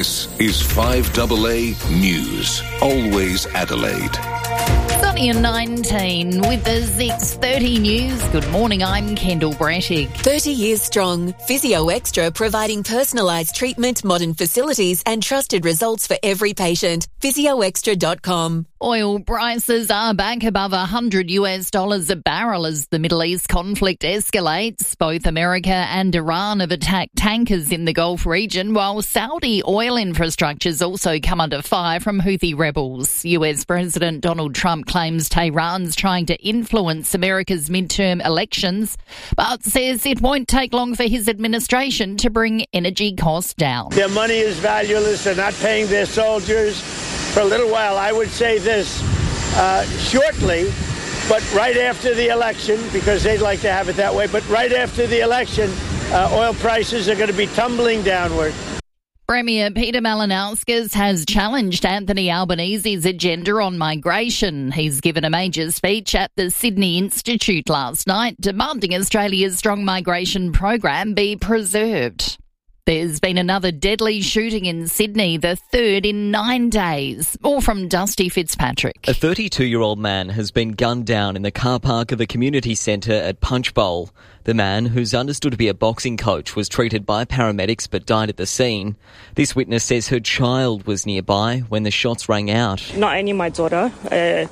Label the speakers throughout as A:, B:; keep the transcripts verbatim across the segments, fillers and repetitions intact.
A: This is five A A News. Always Adelaide.
B: Sunny and nineteen with the six thirty news. Good morning, I'm Kendall Brettig.
C: thirty years strong. Physio Extra providing personalised treatment, modern facilities and trusted results for every patient. physio extra dot com.
B: Oil prices are back above one hundred US dollars a barrel as the Middle East conflict escalates. Both America and Iran have attacked tankers in the Gulf region, while Saudi oil infrastructure's also come under fire from Houthi rebels. U S President Donald Trump claims Tehran's trying to influence America's midterm elections, but says it won't take long for his administration to bring energy costs down.
D: Their money is valueless. They're not paying their soldiers. For a little while, I would say this, uh, shortly, but right after the election, because they'd like to have it that way, but right after the election, uh, oil prices are going to be tumbling downward.
B: Premier Peter Malinauskas has challenged Anthony Albanese's agenda on migration. He's given a major speech at the Sydney Institute last night, demanding Australia's strong migration program be preserved. There's been another deadly shooting in Sydney, the third in nine days. More from Dusty Fitzpatrick.
E: A thirty-two-year-old man has been gunned down in the car park of a community centre at Punchbowl. The man, who's understood to be a boxing coach, was treated by paramedics but died at the scene. This witness says her child was nearby when the shots rang out.
F: Not only my daughter, uh,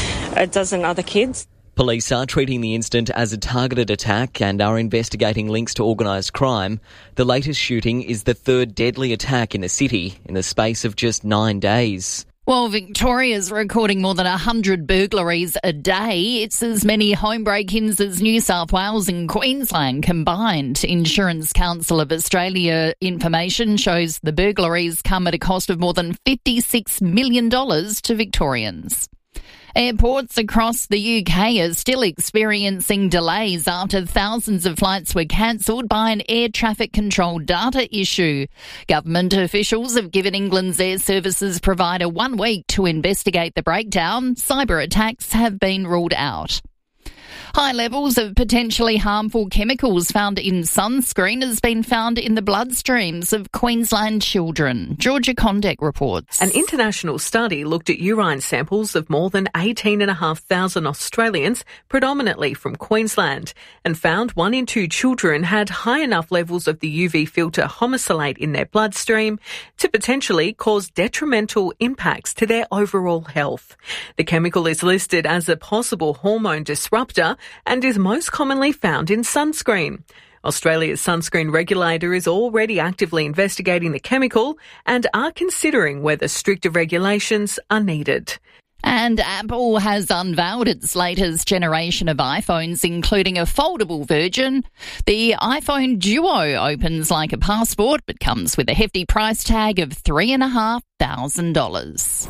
F: a dozen other kids.
E: Police are treating the incident as a targeted attack and are investigating links to organised crime. The latest shooting is the third deadly attack in the city in the space of just nine days.
B: While Victoria's recording more than one hundred burglaries a day, it's as many home break-ins as New South Wales and Queensland combined. Insurance Council of Australia information shows the burglaries come at a cost of more than fifty-six million dollars to Victorians. Airports across the U K are still experiencing delays after thousands of flights were cancelled by an air traffic control data issue. Government officials have given England's air services provider one week to investigate the breakdown. Cyber attacks have been ruled out. High levels of potentially harmful chemicals found in sunscreen has been found in the bloodstreams of Queensland children. Georgia Condek reports.
G: An international study looked at urine samples of more than eighteen thousand five hundred Australians, predominantly from Queensland, and found one in two children had high enough levels of the U V filter homosalate in their bloodstream to potentially cause detrimental impacts to their overall health. The chemical is listed as a possible hormone disruptor and is most commonly found in sunscreen. Australia's sunscreen regulator is already actively investigating the chemical and are considering whether stricter regulations are needed.
B: And Apple has unveiled its latest generation of iPhones, including a foldable version. The iPhone Duo opens like a passport, but comes with a hefty price tag of three thousand five hundred dollars.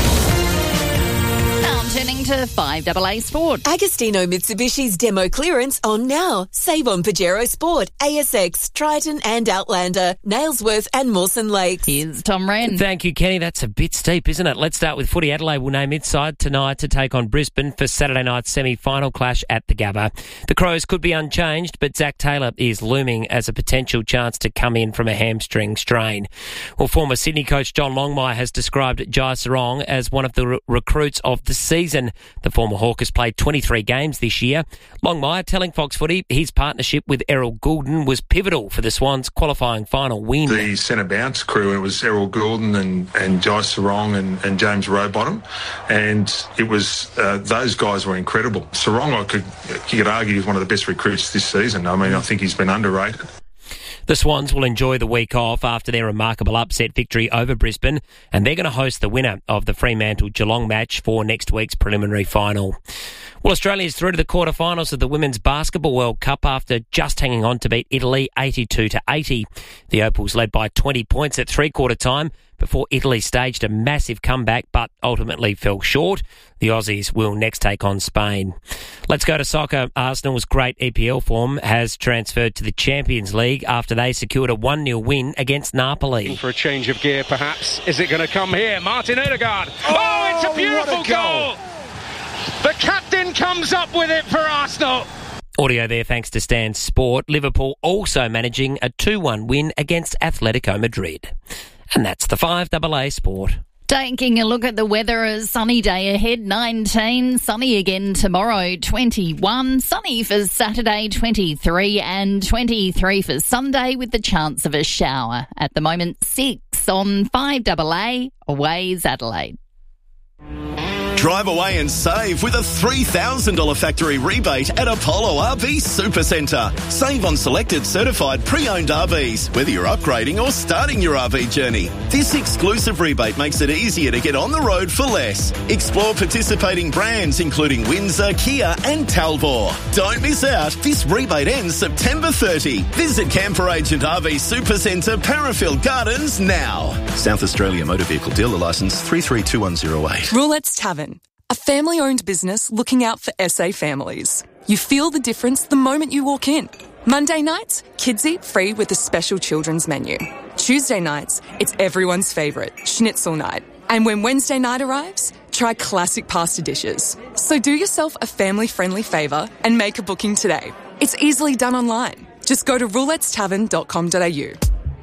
B: Now turning to five A A Sport.
C: Agostino Mitsubishi's demo clearance on now. Save on Pajero Sport, A S X, Triton and Outlander, Nailsworth and Mawson Lakes.
B: Here's Tom Wren.
H: Thank you, Kenny. That's a bit steep, isn't it? Let's start with footy. Adelaide will name its side tonight to take on Brisbane for Saturday night's semi-final clash at the Gabba. The Crows could be unchanged, but Zach Taylor is looming as a potential chance to come in from a hamstring strain. Well, former Sydney coach John Longmire has described Jai Sarong as one of the re- recruits of the season. The former Hawk has played twenty-three games this year. Longmire telling Fox Footy his partnership with Errol Goulden was pivotal for the Swans' qualifying final win.
I: The centre bounce crew, it was Errol Goulden and, and Jai Sarong and, and James Rowbottom, and it was uh, those guys were incredible. Sarong, I could, you could argue, is one of the best recruits this season. I mean, I think he's been underrated.
H: The Swans will enjoy the week off after their remarkable upset victory over Brisbane, and they're going to host the winner of the Fremantle-Geelong match for next week's preliminary final. Well, Australia is through to the quarterfinals of the Women's Basketball World Cup after just hanging on to beat Italy eighty-two to eighty. The Opals led by twenty points at three-quarter time before Italy staged a massive comeback but ultimately fell short. The Aussies will next take on Spain. Let's go to soccer. Arsenal's great E P L form has transferred to the Champions League after they secured a one nil win against Napoli.
J: For a change of gear, perhaps. Is it going to come here? Martin Odegaard. Oh, oh it's a beautiful a goal. goal! The captain comes up with it for Arsenal.
H: Audio there thanks to Stan Sport. Liverpool also managing a two one win against Atletico Madrid. And that's the five A A Sport.
B: Taking a look at the weather, a sunny day ahead, nineteen, sunny again tomorrow, twenty-one, sunny for Saturday, twenty-three, and twenty-three for Sunday with the chance of a shower. At the moment, six on five A A, Aways Adelaide.
K: Drive away and save with a three thousand dollars factory rebate at Apollo R V Supercentre. Save on selected certified pre-owned R Vs, whether you're upgrading or starting your R V journey. This exclusive rebate makes it easier to get on the road for less. Explore participating brands including Windsor, Kia and Talbot. Don't miss out. This rebate ends September thirtieth. Visit Camper Agent R V Supercentre, Parafield Gardens now. South Australia Motor Vehicle Dealer Licence three three two one zero eight.
L: Roulette's Tavern. A family-owned business looking out for S A families. You feel the difference the moment you walk in. Monday nights, kids eat free with a special children's menu. Tuesday nights, it's everyone's favourite, schnitzel night. And when Wednesday night arrives, try classic pasta dishes. So do yourself a family-friendly favour and make a booking today. It's easily done online. Just go to roulettes tavern dot com dot a u.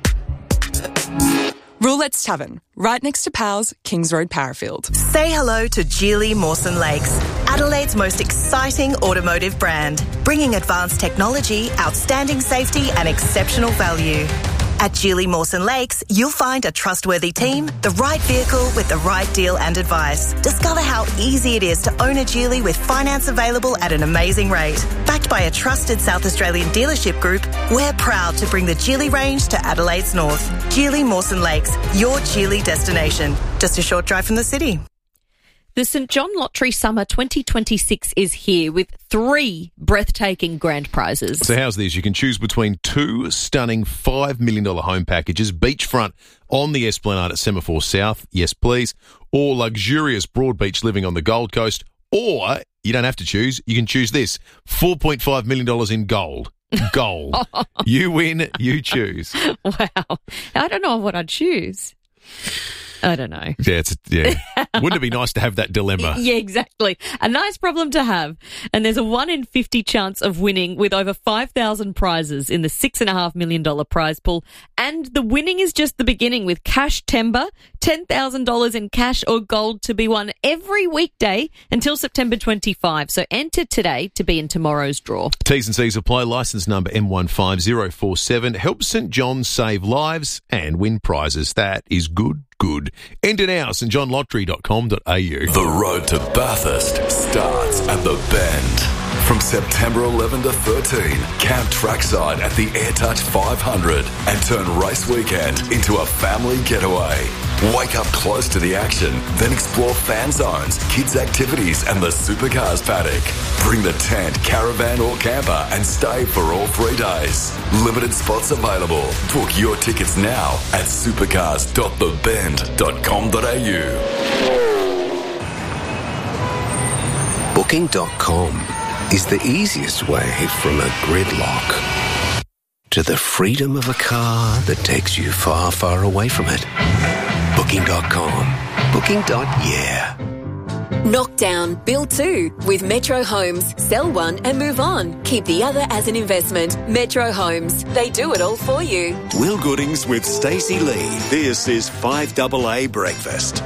L: Roulette's Tavern, right next to Powell's, Kings Road, Parafield.
M: Say hello to Geely Mawson Lakes, Adelaide's most exciting automotive brand, bringing advanced technology, outstanding safety and exceptional value. At Geely Mawson Lakes, you'll find a trustworthy team, the right vehicle with the right deal and advice. Discover how easy it is to own a Geely with finance available at an amazing rate. Backed by a trusted South Australian dealership group, we're proud to bring the Geely range to Adelaide's north. Geely Mawson Lakes, your Geely destination. Just a short drive from the city.
N: The St John Lottery Summer twenty twenty-six is here with three breathtaking grand prizes.
O: So how's this? You can choose between two stunning five million dollars home packages, beachfront on the Esplanade at Semaphore South, yes please, or luxurious Broadbeach living on the Gold Coast, or you don't have to choose, you can choose this, four point five million dollars in gold. Gold. You win, you choose.
N: Wow. I don't know what I'd choose. I don't know.
O: Yeah, it's, yeah. Wouldn't it be nice to have that dilemma?
N: Yeah, exactly. A nice problem to have. And there's a one in fifty chance of winning with over five thousand prizes in the six point five million dollars prize pool. And the winning is just the beginning with Cash Timber, ten thousand dollars in cash or gold to be won every weekday until September twenty-fifth. So enter today to be in tomorrow's draw.
O: T's and C's apply. Licence number M one five zero four seven. Help St John's save lives and win prizes. That is good. Good. Enter now, st john lottery dot com dot a u.
P: The road to Bathurst starts at the Bend. From September eleventh to thirteenth, camp trackside at the AirTouch five hundred and turn race weekend into a family getaway. Wake up close to the action, then explore fan zones, kids' activities and the supercars paddock. Bring the tent, caravan or camper and stay for all three days. Limited spots available. Book your tickets now at supercars dot the bend dot com dot a u.
A: Booking dot com is the easiest way from a gridlock to the freedom of a car that takes you far, far away from it. Booking dot com. Booking. Yeah.
C: Knock down, build two with Metro Homes. Sell one and move on. Keep the other as an investment. Metro Homes. They do it all for you.
K: Will Goodings with Stacey Lee. This is five A A Breakfast.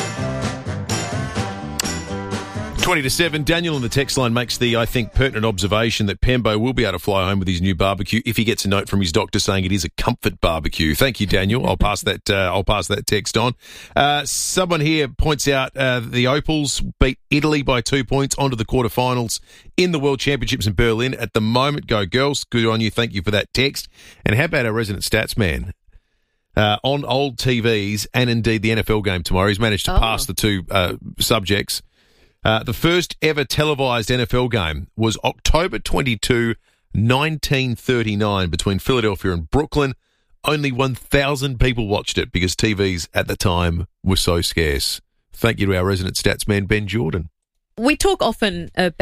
O: twenty to seven, Daniel on the text line makes the, I think, pertinent observation that Pembo will be able to fly home with his new barbecue if he gets a note from his doctor saying it is a comfort barbecue. Thank you, Daniel. I'll pass that uh, I'll pass that text on. Uh, someone here points out uh, the Opals beat Italy by two points onto the quarterfinals in the World Championships in Berlin at the moment. Go girls. Good on you. Thank you for that text. And how about our resident stats man? Uh, on old T Vs and indeed the N F L game tomorrow. He's managed to oh. pass the two uh, subjects. Uh, the first ever televised N F L game was October twenty-second, nineteen thirty-nine between Philadelphia and Brooklyn. Only one thousand people watched it because T Vs at the time were so scarce. Thank you to our resident stats man, Ben Jordan.
N: We talk often about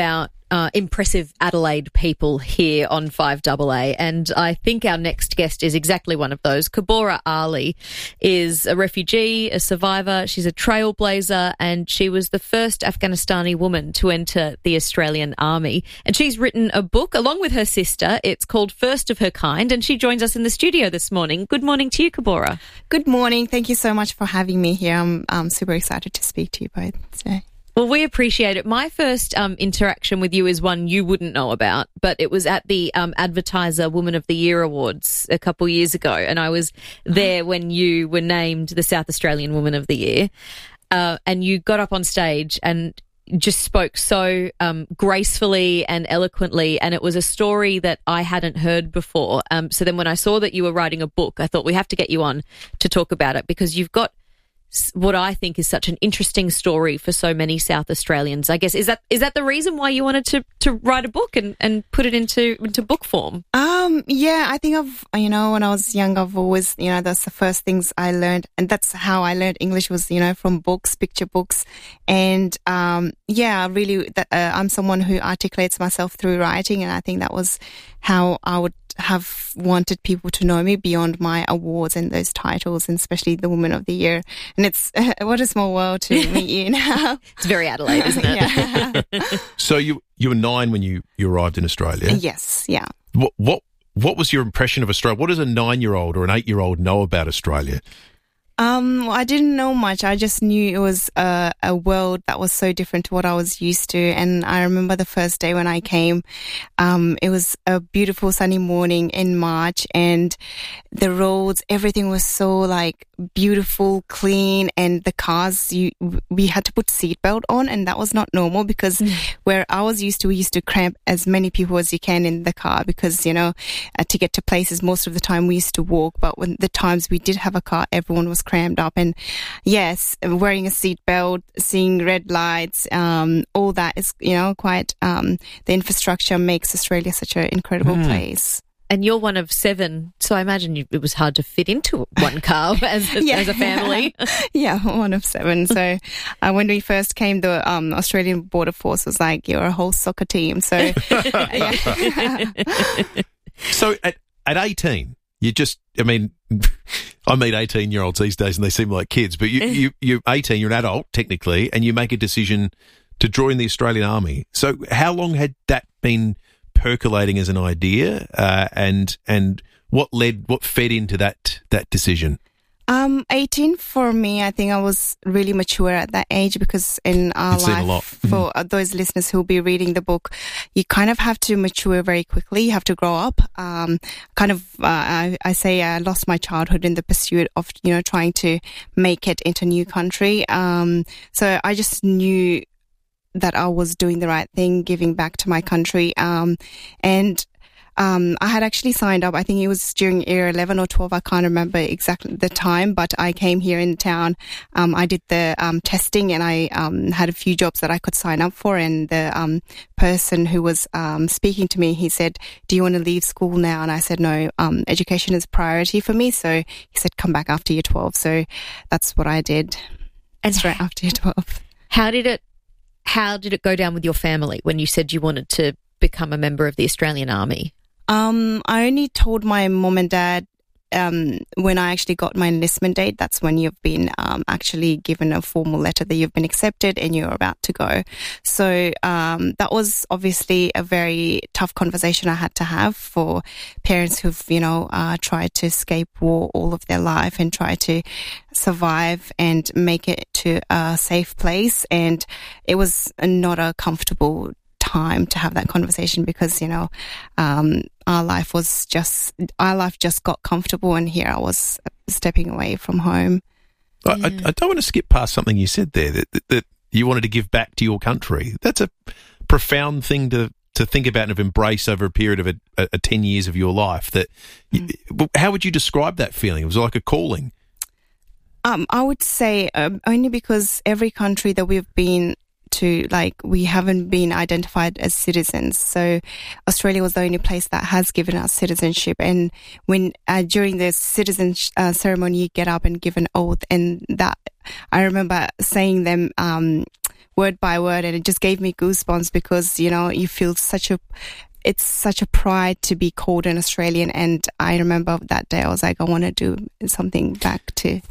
N: uh, impressive Adelaide people here on five A A, and I think our next guest is exactly one of those. Kabora Ali is a refugee, a survivor. She's a trailblazer, and she was the first Afghanistani woman to enter the Australian Army. And she's written a book along with her sister. It's called First of Her Kind, and she joins us in the studio this morning. Good morning to you, Kabora.
Q: Good morning. Thank you so much for having me here. I'm, I'm super excited to speak to you both today.
N: Well, we appreciate it. My first um, interaction with you is one you wouldn't know about, but it was at the um, Advertiser Woman of the Year Awards a couple years ago, and I was there when you were named the South Australian Woman of the Year, uh, and you got up on stage and just spoke so um, gracefully and eloquently, and it was a story that I hadn't heard before. Um, so then when I saw that you were writing a book, I thought we have to get you on to talk about it, because you've got what I think is such an interesting story for so many South Australians. I guess, is that is that the reason why you wanted to, to write a book and, and put it into into book form?
Q: Um, yeah, I think I've, you know, when I was young, I've always, you know, that's the first things I learned, and that's how I learned English was, you know, from books, picture books, and um, yeah, really, that, uh, I'm someone who articulates myself through writing, and I think that was how I would have wanted people to know me beyond my awards and those titles, and especially the Woman of the Year. And it's uh, what a small world to meet you now.
N: It's very Adelaide, isn't it?
Q: Yeah.
O: So you you were nine when you, you arrived in Australia?
Q: Yes, yeah.
O: What what what was your impression of Australia? What does a nine-year-old or an eight-year-old know about Australia?
Q: Um, I didn't know much. I just knew it was a, a world that was so different to what I was used to. And I remember the first day when I came, um, it was a beautiful sunny morning in March, and the roads, everything was so like beautiful, clean, and the cars, you, we had to put seatbelt on, and that was not normal, because mm. where I was used to, we used to cramp as many people as you can in the car, because, you know, uh, to get to places, most of the time we used to walk, but when the times we did have a car, everyone was crammed up. And yes, wearing a seatbelt, seeing red lights, um, all that is, you know, quite, um, the infrastructure makes Australia such an incredible mm. place.
N: And you're one of seven, so I imagine you, it was hard to fit into one car as,
Q: yeah.
N: as a family.
Q: Yeah, one of seven. So uh, when we first came, the um, Australian Border Force was like, you're a whole soccer team. So,
O: so at, at eighteen, you just, I mean, I meet eighteen-year-olds these days and they seem like kids, but you, you, you're eighteen, you're an adult technically, and you make a decision to join the Australian Army. So how long had that been percolating as an idea, uh, and and what led, what fed into that that decision?
Q: Um, eighteen for me, I think I was really mature at that age, because in our
O: You'd
Q: life,
O: seen a lot.
Q: for
O: Mm.
Q: those listeners who'll be reading the book, you kind of have to mature very quickly. You have to grow up. Um, kind of, uh, I, I say I lost my childhood in the pursuit of, you know, trying to make it into a new country. Um, so I just knew that I was doing the right thing, giving back to my country. Um, and um, I had actually signed up, I think it was during year eleven or twelve, I can't remember exactly the time, but I came here in town. Um, I did the um, testing, and I um, had a few jobs that I could sign up for. And the um, person who was um, speaking to me, he said, do you want to leave school now? And I said, no, um, education is priority for me. So he said, come back after year twelve. So that's what I did. And straight after year twelve.
N: How did it How did it go down with your family when you said you wanted to become a member of the Australian Army?
Q: Um, I only told my mom and dad um, when I actually got my enlistment date. That's when you've been um, actually given a formal letter that you've been accepted and you're about to go. So um, that was obviously a very tough conversation I had to have for parents who've, you know, uh, tried to escape war all of their life and try to survive and make it to a safe place. And it was not a comfortable time to have that conversation, because, you know, um, our life was just, our life just got comfortable, and here I was stepping away from home.
O: I, I, I don't want to skip past something you said there, that, that, that you wanted to give back to your country. That's a profound thing to, to think about and embrace over a period of a, a, a ten years of your life. That, mm. you, how would you describe that feeling? It was like a calling.
Q: Um, I would say um, only because every country that we've been to, like, we haven't been identified as citizens. So Australia was the only place that has given us citizenship. And when uh, during the citizen uh, ceremony, you get up and give an oath, and that I remember saying them um, word by word, and it just gave me goosebumps because, you know, you feel such a, it's such a pride to be called an Australian. And I remember that day I was like, I want to do something back to.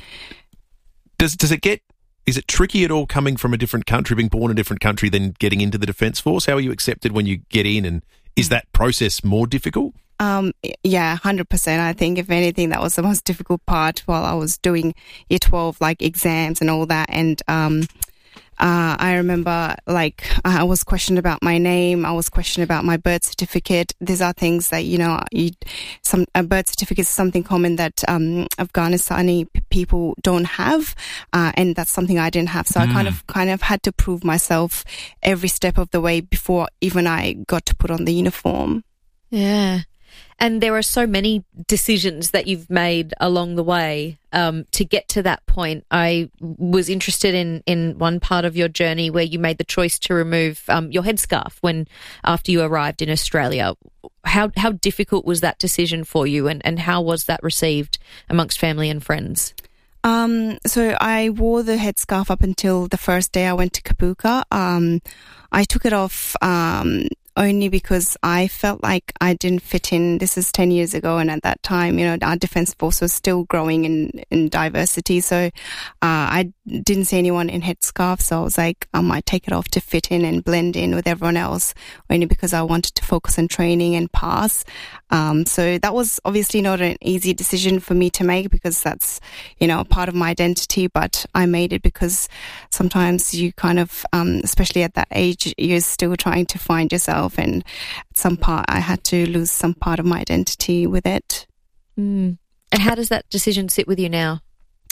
O: Does does it get, is it tricky at all coming from a different country, being born in a different country, then getting into the Defence Force? How are you accepted when you get in, and is that process more difficult?
Q: Um, yeah, one hundred percent. I think if anything, that was the most difficult part while I was doing year twelve, like exams and all that. And um, uh, I remember, like, I was questioned about my name. I was questioned about my birth certificate. These are things that, you know, you, some a birth certificate is something common that um, Afghanistani p- people don't have, uh, and that's something I didn't have. So mm. I kind of kind of had to prove myself every step of the way before even I got to put on the uniform.
N: Yeah. And there are so many decisions that you've made along the way um, to get to that point. I was interested in, in one part of your journey where you made the choice to remove um, your headscarf when after you arrived in Australia. How how difficult was that decision for you, and, and how was that received amongst family and friends?
Q: Um, so I wore the headscarf up until the first day I went to Kabuka. Um, I took it off um, only because I felt like I didn't fit in. This is ten years ago, and at that time, you know, our Defence Force was still growing in, in diversity. So uh, I didn't see anyone in headscarf, so I was like, I might take it off to fit in and blend in with everyone else, only because I wanted to focus on training and pass. Um, so that was obviously not an easy decision for me to make, because that's, you know, part of my identity, but I made it because sometimes you kind of, um, especially at that age, you're still trying to find yourself, and at some part I had to lose some part of my identity with it.
N: Mm. And how does that decision sit with you now?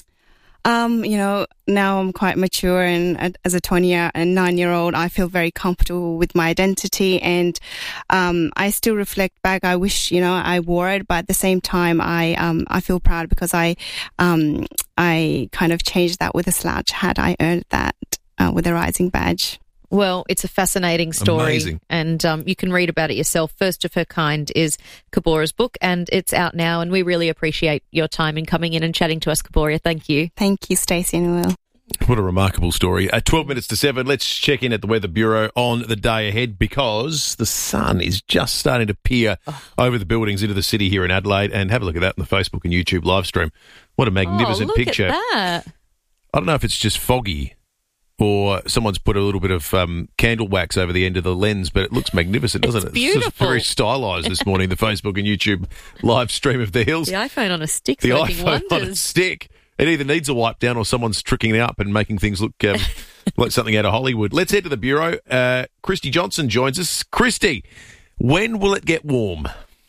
Q: Um, you know, now I'm quite mature, and as a twenty and nine year old, I feel very comfortable with my identity, and um, I still reflect back. I wish, you know, I wore it, but at the same time, I um, I feel proud because I um, I kind of changed that with a slouch hat. I earned that uh, with a rising badge.
N: Well, it's a fascinating story.
O: Amazing.
N: And um, you can read about it yourself. First of Her Kind is Kabora's book, and it's out now, and we really appreciate your time in coming in and chatting to us, Kabora. Thank you.
Q: Thank you, Stacey and Will.
O: What a remarkable story. At twelve minutes to seven, let's check in at the Weather Bureau on the day ahead, because the sun is just starting to peer oh. over the buildings into the city here in Adelaide. And have a look at that on the Facebook and YouTube live stream. What a magnificent
N: oh, look
O: picture.
N: At that.
O: I don't know if it's just foggy or someone's put a little bit of um, candle wax over the end of the lens, but it looks magnificent, doesn't
N: it's
O: it?
N: Beautiful.
O: It's just very stylised this morning, the Facebook and YouTube live stream of the hills.
N: The iPhone on a stick's
O: The
N: working
O: iPhone
N: wonders.
O: on a stick. It either needs a wipe down or someone's tricking it up and making things look um, like something out of Hollywood. Let's head to the Bureau. Uh, Christy Johnson joins us. Christy, when will it get warm?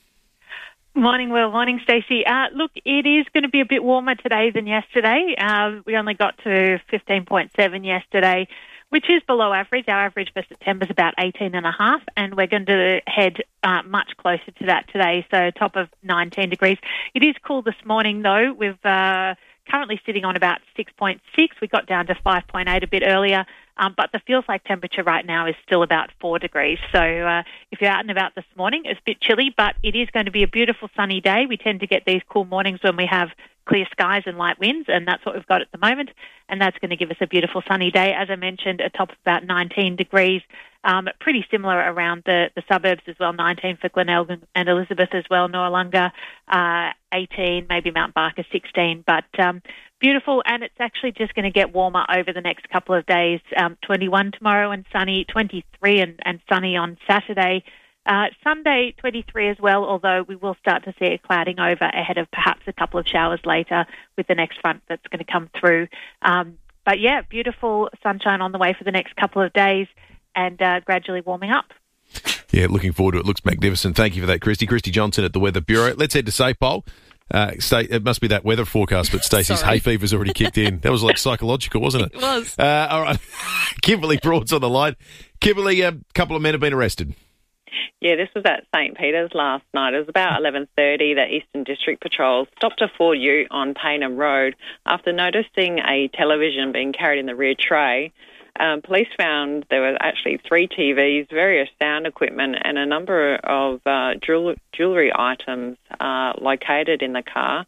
R: Morning, Will. Morning, Stacey. Uh, look, it is going to be a bit warmer today than yesterday. Uh, we only got to fifteen point seven yesterday, which is below average. Our average for September is about eighteen and a half, and we're going to head uh, much closer to that today, so top of nineteen degrees. It is cool this morning, though. We've uh, currently sitting on about six point six. We got down to five point eight a bit earlier. Um, but the feels like temperature right now is still about four degrees. So uh, if you're out and about this morning, it's a bit chilly, but it is going to be a beautiful sunny day. We tend to get these cool mornings when we have clear skies and light winds, and that's what we've got at the moment. And that's going to give us a beautiful sunny day. As I mentioned, a top of about nineteen degrees. Um, pretty similar around the, the suburbs as well, nineteen for Glenelg and Elizabeth as well, Noarlunga, uh, eighteen, maybe Mount Barker, sixteen. But um, beautiful, and it's actually just going to get warmer over the next couple of days. Um, twenty-one tomorrow and sunny, twenty-three and, and sunny on Saturday. Uh, Sunday, twenty-three as well, although we will start to see it clouding over ahead of perhaps a couple of showers later with the next front that's going to come through. Um, but, yeah, beautiful sunshine on the way for the next couple of days and uh, gradually warming up.
O: Yeah, looking forward to it. Looks magnificent. Thank you for that, Christy. Christy Johnson at the Weather Bureau. Let's head to Sapole. Uh, St- it must be that weather forecast, but Stacey's hay fever's already kicked in. That was like psychological, wasn't it?
N: It was.
O: Uh, all right. Kimberly Broad's on the line. Kimberly, a couple of men have been arrested.
S: Yeah, this was at St Peter's last night. It was about eleven thirty that Eastern District Patrol stopped a Ford Ute on Paynham Road after noticing a television being carried in the rear tray. Um, police found there were actually three T Vs, various sound equipment, and a number of uh, jewel- jewellery items uh, located in the car.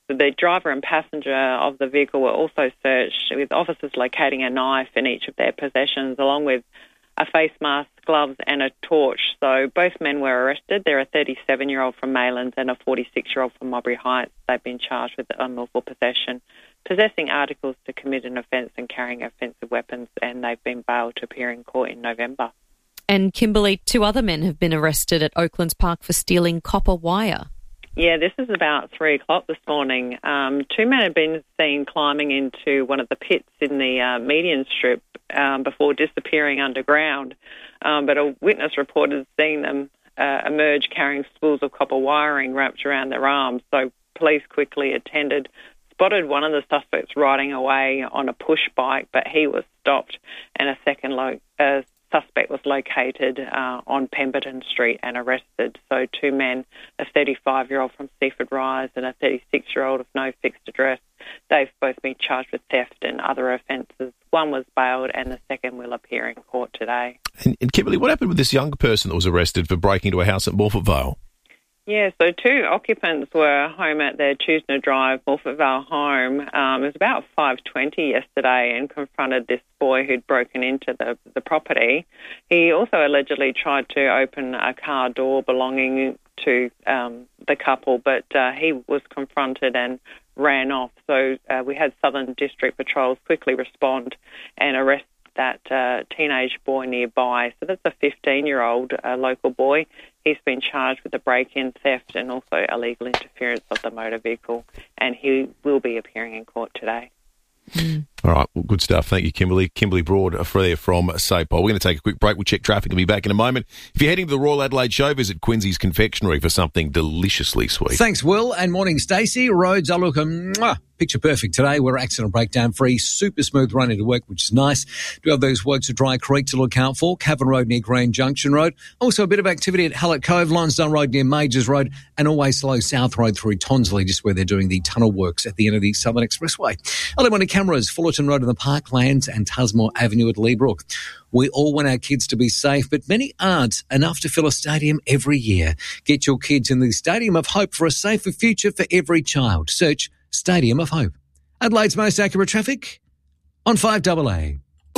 S: The driver and passenger of the vehicle were also searched, with officers locating a knife in each of their possessions, along with a face mask, gloves and a torch. So both men were arrested. They're a thirty-seven-year-old from Maylands and a forty-six-year-old from Mowbray Heights. They've been charged with unlawful possession, possessing articles to commit an offence and carrying offensive weapons, and they've been bailed to appear in court in November.
N: And Kimberly, two other men have been arrested at Oaklands Park for stealing copper wire.
S: Yeah, this is about three o'clock this morning. Um, two men had been seen climbing into one of the pits in the uh, median strip um, before disappearing underground. Um, but a witness reported seeing them uh, emerge carrying spools of copper wiring wrapped around their arms. So police quickly attended, spotted one of the suspects riding away on a push bike, but he was stopped, and a second lo- uh, suspect was located uh, on Pemberton Street and arrested. So two men, a thirty-five-year-old from Seaford Rise and a thirty-six-year-old of no fixed address. They've both been charged with theft and other offences. One was bailed and the second will appear in court today.
O: And, and Kimberly, what happened with this young person that was arrested for breaking into a house at Morford Vale?
S: Yeah, so two occupants were home at their Chusner Drive, Morford Vale home. Um, it was about five twenty yesterday and confronted this boy who'd broken into the, the property. He also allegedly tried to open a car door belonging to um, the couple, but uh, he was confronted and ran off. So uh, we had Southern District Patrols quickly respond and arrest that uh, teenage boy nearby. So that's a fifteen-year-old uh, local boy. He's been charged with a break-in, theft and also illegal interference of the motor vehicle, and he will be appearing in court today.
N: Mm.
O: All right, well, good stuff. Thank you, Kimberly. Kimberly Broad there from SAPOL. We're going to take a quick break. We'll check traffic and be back in a moment. If you're heading to the Royal Adelaide Show, visit Quincy's Confectionery for something deliciously sweet.
T: Thanks, Will, and morning, Stacey. Roads are looking mwah, picture perfect today. We're accident breakdown free, super smooth run into work, which is nice. Do have those works at Dry Creek to look out for, Cavan Road near Grand Junction Road. Also a bit of activity at Hallett Cove, Lonsdale Road near Majors Road, and always slow South Road through Tonsley, just where they're doing the tunnel works at the end of the Southern Expressway. Early morning cameras, Fullerton Road in the Parklands and Tusmore Avenue at Leabrook. We all want our kids to be safe, but many aren't enough to fill a stadium every year. Get your kids in the Stadium of Hope for a safer future for every child. Search Stadium of Hope. Adelaide's most accurate traffic on five A A.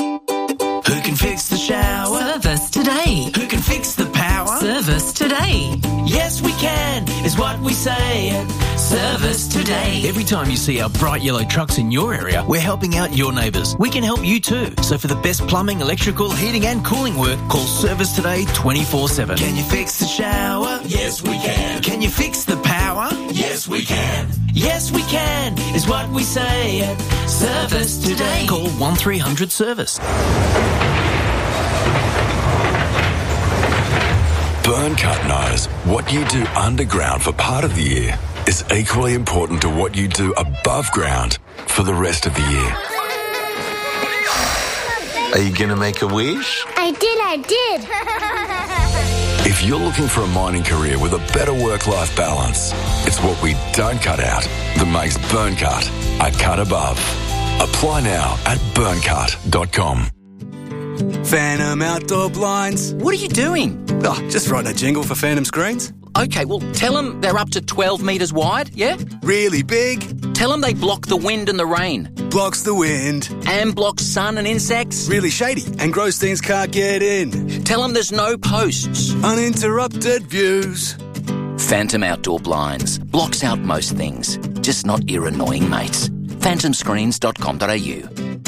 U: Who can fix the shower?
V: Service today.
U: Who can fix the power?
V: Service today.
U: Yes, we can, is what we say at Service Today.
V: Every time you see our bright yellow trucks in your area, we're helping out your neighbours. We can help you too. So for the best plumbing, electrical, heating and cooling work, call Service Today twenty-four seven.
U: Can you fix the shower? Yes, we can. Can you fix the power? Yes, we can. Yes, we can, is what we say at Service Today.
V: Call one three hundred service.
P: Burncut knows what you do underground for part of the year is equally important to what you do above ground for the rest of the year. Are you going to make a wish?
W: I did, I did.
P: If you're looking for a mining career with a better work-life balance, it's what we don't cut out that makes Burncut a cut above. Apply now at burncut dot com.
X: Phantom Outdoor Blinds.
V: What are you doing?
X: Oh, just writing a jingle for Phantom Screens.
V: Okay, well, tell them they're up to twelve metres wide, yeah?
X: Really big.
V: Tell them they block the wind and the rain.
X: Blocks the wind.
V: And blocks sun and insects.
X: Really shady, and gross things can't get in.
V: Tell them there's no posts.
X: Uninterrupted views.
V: Phantom Outdoor Blinds. Blocks out most things, just not your annoying mates. phantom screens dot com dot a u.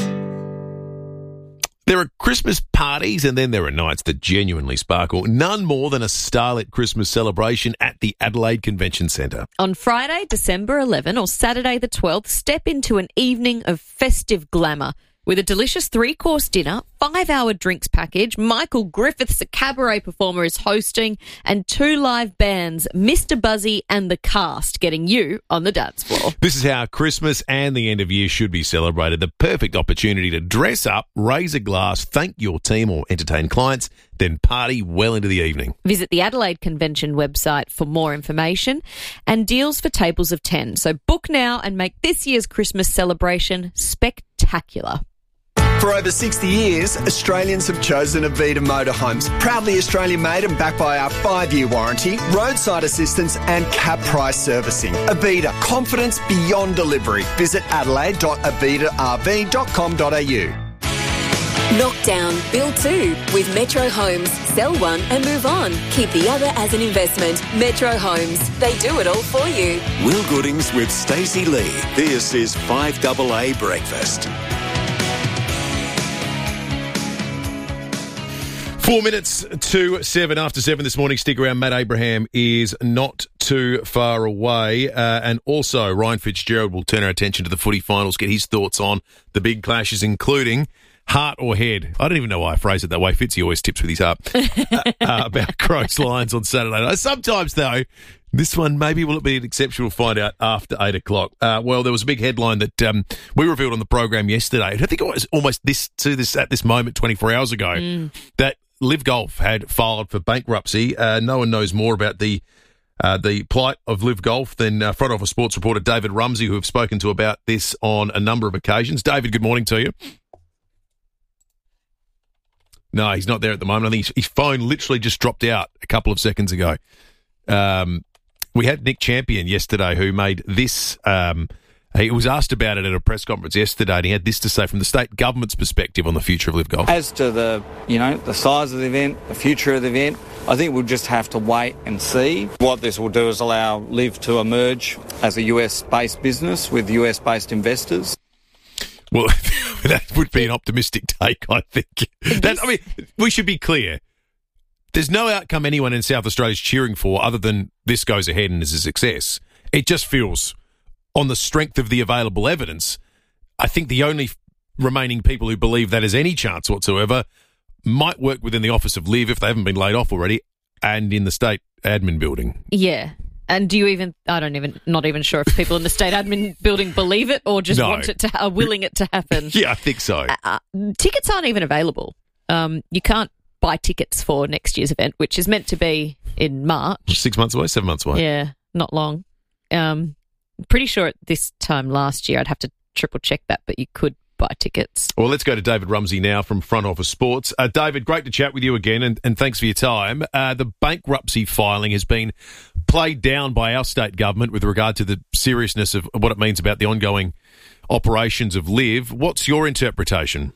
O: There are Christmas parties and then there are nights that genuinely sparkle. None more than a starlit Christmas celebration at the Adelaide Convention Centre.
N: On Friday, December eleventh or Saturday the twelfth, step into an evening of festive glamour with a delicious three-course dinner, five-hour drinks package, Michael Griffiths, a cabaret performer, is hosting, and two live bands, Mister Buzzy and The Cast, getting you on the dance floor.
O: This is how Christmas and the end of year should be celebrated. The perfect opportunity to dress up, raise a glass, thank your team or entertain clients, then party well into the evening.
N: Visit the Adelaide Convention website for more information and deals for tables of ten. So book now and make this year's Christmas celebration spectacular.
D: For over sixty years, Australians have chosen Avita Motorhomes. Proudly Australian made and backed by our five-year warranty, roadside assistance and cap price servicing. Avita, confidence beyond delivery. Visit adelaide dot avita r v dot com dot a u.
C: Knockdown, build two with Metro Homes. Sell one and move on. Keep the other as an investment. Metro Homes. They do it all for you.
E: Will Goodings with Stacey Lee. This is five A A Breakfast.
O: Four minutes to seven after seven this morning. Stick around. Matt Abraham is not too far away. Uh, and also, Ryan Fitzgerald will turn our attention to the footy finals, get his thoughts on the big clashes, including heart or head. I don't even know why I phrase it that way. Fitzy always tips with his heart. uh, uh, about Crows Lions on Saturday night. Sometimes, though, this one maybe will it be an exception? We'll find out after eight o'clock. Uh, well, there was a big headline that um, we revealed on the program yesterday. I think it was almost this to this at this moment, twenty-four hours ago, mm. that Liv Golf had filed for bankruptcy. Uh, no one knows more about the uh, the plight of Liv Golf than uh, front office sports reporter David Rumsey, who have spoken to about this on a number of occasions. David, good morning to you. No, he's not there at the moment. I think his, his phone literally just dropped out a couple of seconds ago. Um, we had Nick Champion yesterday who made this. Um, he was asked about it at a press conference yesterday, and he had this to say from the state government's perspective on the future of Liv Golf.
F: As to the, you know, the size of the event, the future of the event, I think we'll just have to wait and see. What this will do is allow Liv to emerge as a U S-based business with U S-based investors.
O: Well, that would be an optimistic take, I think. That, I mean, we should be clear. There's no outcome anyone in South Australia is cheering for other than this goes ahead and is a success. It just feels, on the strength of the available evidence, I think the only remaining people who believe that has any chance whatsoever might work within the office of Liv if they haven't been laid off already and in the state admin building.
N: Yeah. And do you even, I don't even, not even sure if people in the state admin building believe it or just
O: No.
N: want it to, are willing it to happen.
O: Yeah, I think so.
N: Uh, tickets aren't even available. Um, you can't buy tickets for next year's event, which is meant to be in March.
O: Six months away, seven months away.
N: Yeah, not long. Um, pretty sure at this time last year, I'd have to triple check that, but you could buy tickets.
O: Well, let's go to David Rumsey now from Front Office Sports. Uh, David, great to chat with you again, and, and thanks for your time. Uh, the bankruptcy filing has been played down by our state government with regard to the seriousness of what it means about the ongoing operations of Liv. What's your interpretation?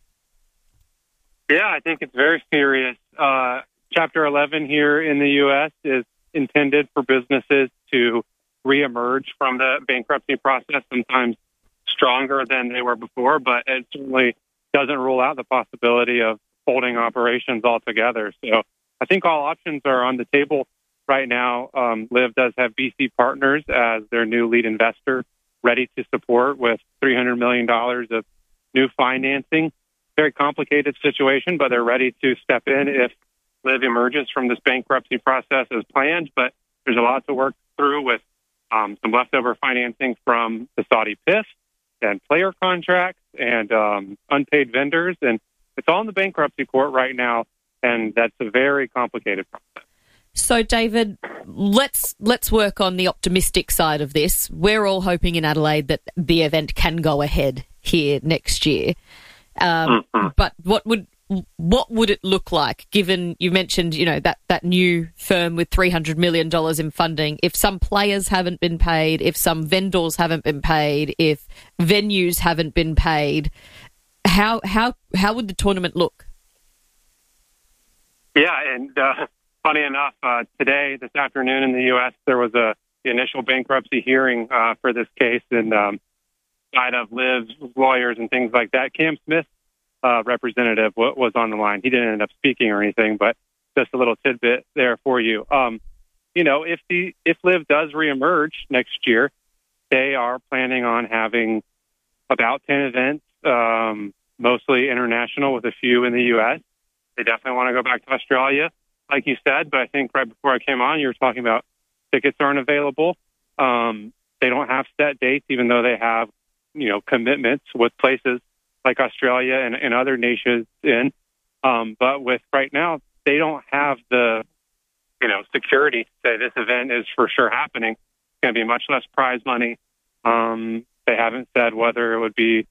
W: Yeah, I think it's very serious. Uh, Chapter eleven here in the U S is intended for businesses to reemerge from the bankruptcy process, sometimes stronger than they were before, but it certainly doesn't rule out the possibility of holding operations altogether. So I think all options are on the table right now. Um, Liv does have V C Partners as their new lead investor, ready to support with three hundred million dollars of new financing. Very complicated situation, but they're ready to step in if Liv emerges from this bankruptcy process as planned. But there's a lot to work through with um, some leftover financing from the Saudi P I F and player contracts and um, unpaid vendors. And it's all in the bankruptcy court right now, and that's a very complicated process.
N: So, David, let's let's work on the optimistic side of this. We're all hoping in Adelaide that the event can go ahead here next year. Um, mm-hmm. But what would what would it look like, given you mentioned, you know, that, that new firm with three hundred million dollars in funding, if some players haven't been paid, if some vendors haven't been paid, if venues haven't been paid, how how how would the tournament look?
W: Yeah, and uh, funny enough, uh, today, this afternoon in the U S, there was a the initial bankruptcy hearing uh, for this case, and um, side of Liv's lawyers and things like that. Cam Smith, uh, representative, w- was on the line. He didn't end up speaking or anything, but just a little tidbit there for you. Um, you know, if the if Liv does reemerge next year, they are planning on having about ten events, um, mostly international, with a few in the U S. They definitely want to go back to Australia, like you said, but I think right before I came on, you were talking about tickets aren't available. Um, they don't have set dates, even though they have, you know, commitments with places like Australia and, and other nations in. Um, but with right now, they don't have the, you know, security to say this event is for sure happening. It's going to be much less prize money. Um, they haven't said whether it would be a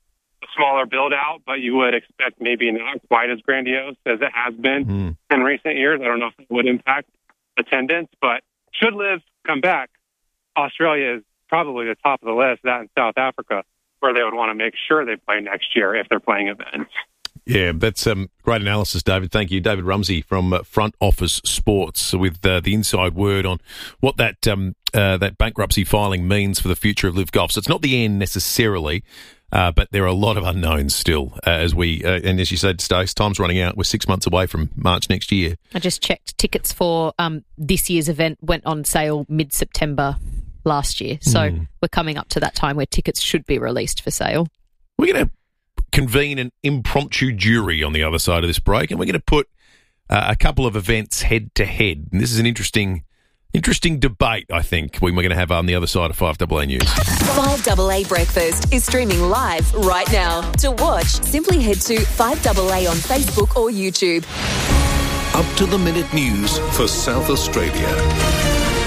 W: smaller build out, but you would expect maybe not quite as grandiose as it has been
O: Mm.
W: in recent years. I don't know if it would impact attendance, but should Live come back, Australia is probably the top of the list, that and South Africa, where they would want to make sure they play next year if they're playing events.
O: Yeah, that's um, great analysis, David. Thank you. David Rumsey from uh, Front Office Sports with uh, the inside word on what that um, uh, that bankruptcy filing means for the future of Live Golf. So it's not the end necessarily, uh, but there are a lot of unknowns still uh, as we, uh, and as you said, Stace, time's running out. We're six months away from March next year.
N: I just checked. Tickets for um, this year's event went on sale mid-September last year. So
O: Mm.
N: we're coming up to that time where tickets should be released for sale.
O: We're going to convene an impromptu jury on the other side of this break, and we're going to put uh, a couple of events head to head. And this is an interesting, interesting debate, I think, when we're going to have on the other side of five A A News.
C: five A A Breakfast is streaming live right now. To watch, simply head to five A A on Facebook or YouTube.
P: Up to the minute news for South Australia.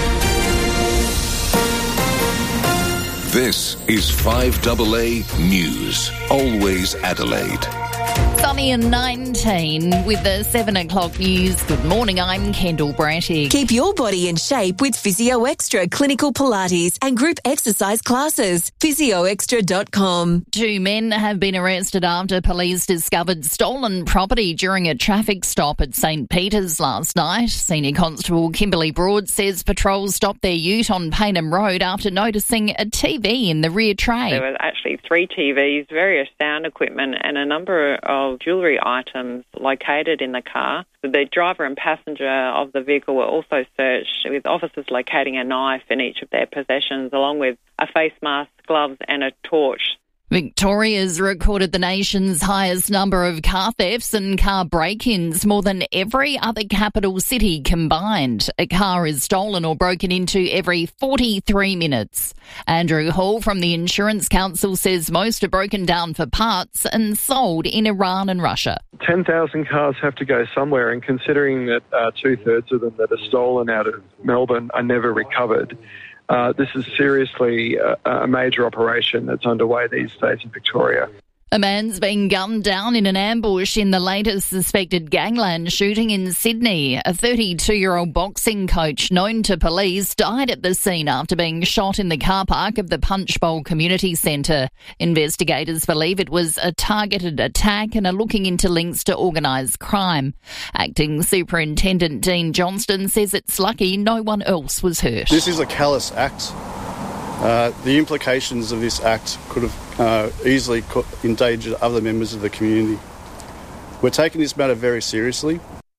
P: This is five A A News. Always Adelaide.
B: Sunny and nineteen with the seven o'clock news. Good morning, I'm Kendall Brattig.
C: Keep your body in shape with Physio Extra clinical Pilates and group exercise classes. physio extra dot com.
B: Two men have been arrested after police discovered stolen property during a traffic stop at St Peter's last night. Senior Constable Kimberly Broad says patrols stopped their ute on Paynham Road after noticing a T V in the rear tray.
S: There were actually three T Vs, various sound equipment and a number of jewellery items located in the car. The driver and passenger of the vehicle were also searched, with officers locating a knife in each of their possessions, along with a face mask, gloves and a torch.
B: Victoria's recorded the nation's highest number of car thefts and car break-ins, more than every other capital city combined. A car is stolen or broken into every forty-three minutes. Andrew Hall from the Insurance Council says most are broken down for parts and sold in Iran and Russia.
G: ten thousand cars have to go somewhere, and considering that uh, two-thirds of them that are stolen out of Melbourne are never recovered, Uh, this is seriously a, a major operation that's underway these days in Victoria.
B: A man's been gunned down in an ambush in the latest suspected gangland shooting in Sydney. A thirty-two-year-old boxing coach known to police died at the scene after being shot in the car park of the Punchbowl Community Centre. Investigators believe it was a targeted attack and are looking into links to organised crime. Acting Superintendent Dean Johnston says it's lucky no one else was hurt.
H: This is a callous act. Uh, the implications of this act could have uh, easily co- endangered other members of the community. We're taking this matter very seriously.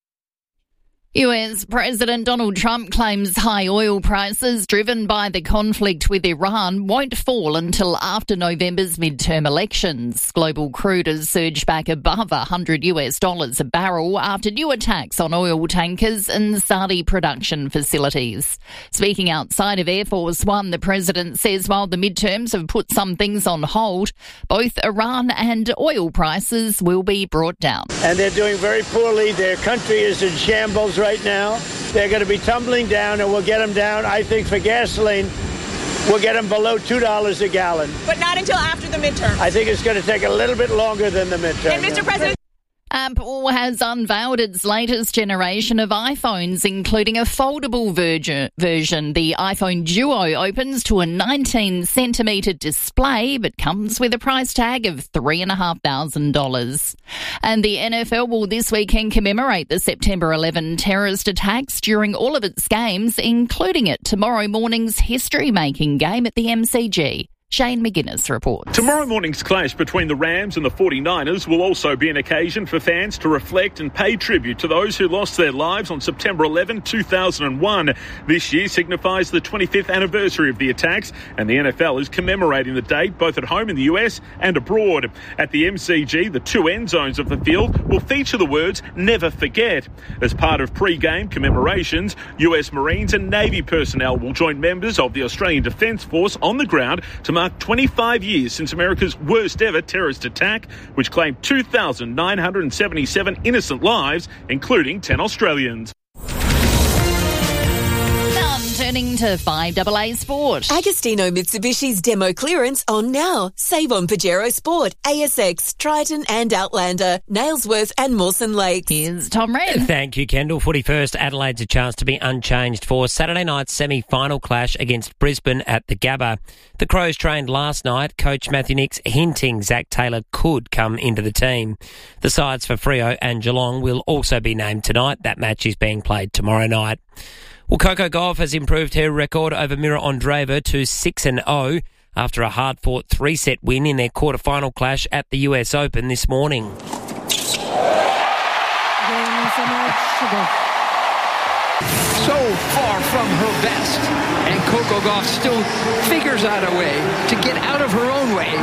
B: U S President Donald Trump claims high oil prices driven by the conflict with Iran won't fall until after November's midterm elections. Global crude has surged back above one hundred U S dollars a barrel after new attacks on oil tankers and Saudi production facilities. Speaking outside of Air Force One, the president says while the midterms have put some things on hold, both Iran and oil prices will be brought down.
I: And they're doing very poorly. Their country is in shambles right now. They're going to be tumbling down, and we'll get them down. I think for gasoline, we'll get them below two dollars a gallon.
J: But not until after the midterm.
I: I think it's going to take a little bit longer than the midterm.
J: And Mister President...
B: Apple has unveiled its latest generation of iPhones, including a foldable version. The iPhone Duo opens to a nineteen centimetre display, but comes with a price tag of three thousand five hundred dollars. And the N F L will this weekend commemorate the September eleventh terrorist attacks during all of its games, including at tomorrow morning's history-making game at the M C G. Shane McGuinness reports.
Y: Tomorrow morning's clash between the Rams and the forty-niners will also be an occasion for fans to reflect and pay tribute to those who lost their lives on September eleventh, two thousand one. This year signifies the twenty-fifth anniversary of the attacks, and the N F L is commemorating the date both at home in the U S and abroad. At the M C G, the two end zones of the field will feature the words "Never Forget." As part of pre-game commemorations, U S Marines and Navy personnel will join members of the Australian Defence Force on the ground to mark twenty-five years since America's worst ever terrorist attack, which claimed two thousand nine hundred seventy-seven innocent lives, including ten Australians.
B: Turning Turning to five double A Sport.
C: Agostino Mitsubishi's demo clearance on now. Save on Pajero Sport, A S X, Triton and Outlander, Nailsworth and Mawson Lakes.
B: Here's Tom Wren.
A: Thank you, Kendall. Footy first. Adelaide's a chance to be unchanged for Saturday night's semi-final clash against Brisbane at the Gabba. The Crows trained last night. Coach Matthew Nicks hinting Zach Taylor could come into the team. The sides for Freo and Geelong will also be named tonight. That match is being played tomorrow night. Well, Coco Gauff has improved her record over Mira Andreeva to six and oh after a hard-fought three-set win in their quarter-final clash at the U S Open this morning.
K: So far from her best, and Coco Gauff still figures out a way to get out of her own way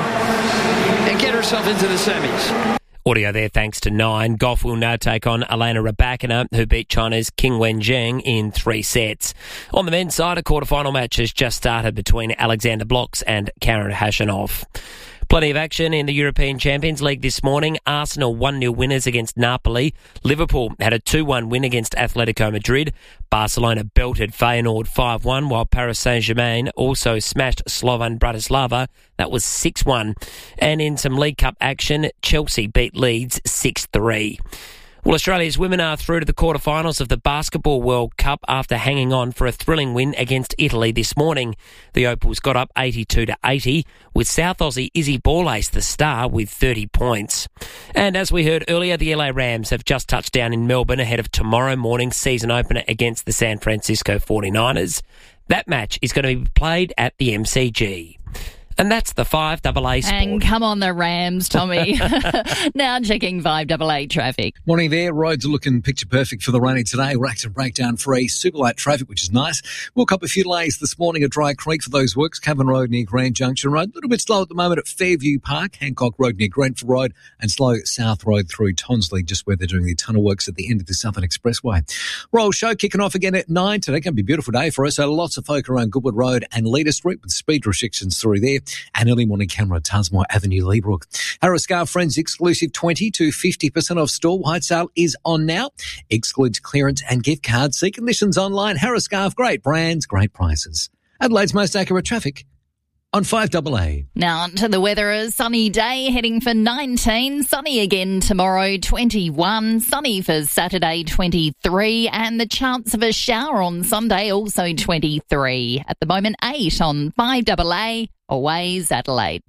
K: and get herself into the semis.
A: Audio there thanks to Nine. Gauff will now take on Elena Rybakina, who beat China's Qingwen Zheng in three sets. On the men's side, a quarter-final match has just started between Alexander Blocks and Karen Khachanov. Plenty of action in the European Champions League this morning. Arsenal one nil winners against Napoli. Liverpool had a two one win against Atletico Madrid. Barcelona belted Feyenoord five one, while Paris Saint-Germain also smashed Slovan Bratislava. That was six one. And in some League Cup action, Chelsea beat Leeds six three. Well, Australia's women are through to the quarterfinals of the Basketball World Cup after hanging on for a thrilling win against Italy this morning. The Opals got up eighty-two to eighty, with South Aussie Izzy Ball-Ace the star with thirty points. And as we heard earlier, the L A Rams have just touched down in Melbourne ahead of tomorrow morning's season opener against the San Francisco forty-niners. That match is going to be played at the M C G. And that's the five double A Sport.
B: And come on the Rams, Tommy. Now checking five double A traffic.
T: Morning there. Roads are looking picture perfect for the rainy today. We're accident breakdown free. Super light traffic, which is nice. Woke up a few delays this morning at Dry Creek for those works. Cavan Road near Grand Junction Road. A little bit slow at the moment at Fairview Park. Hancock Road near Grenfell Road. And slow South Road through Tonsley, just where they're doing the tunnel works at the end of the Southern Expressway. Royal Show kicking off again at nine today. Going to be a beautiful day for us. So lots of folk around Goodwood Road and Leader Street with speed restrictions through there. And early morning camera at Tarsmore Avenue, Leabrook. Harris Scar Friends exclusive twenty to fifty percent off store-wide sale is on now. Excludes clearance and gift cards. See conditions online. Harris Scarf, great brands, great prices. Adelaide's most accurate traffic on five double A.
B: Now to the weather, a sunny day heading for nineteen, sunny again tomorrow twenty-one, sunny for Saturday twenty-three, and the chance of a shower on Sunday also twenty-three. At the moment eight on five double A, Always Adelaide.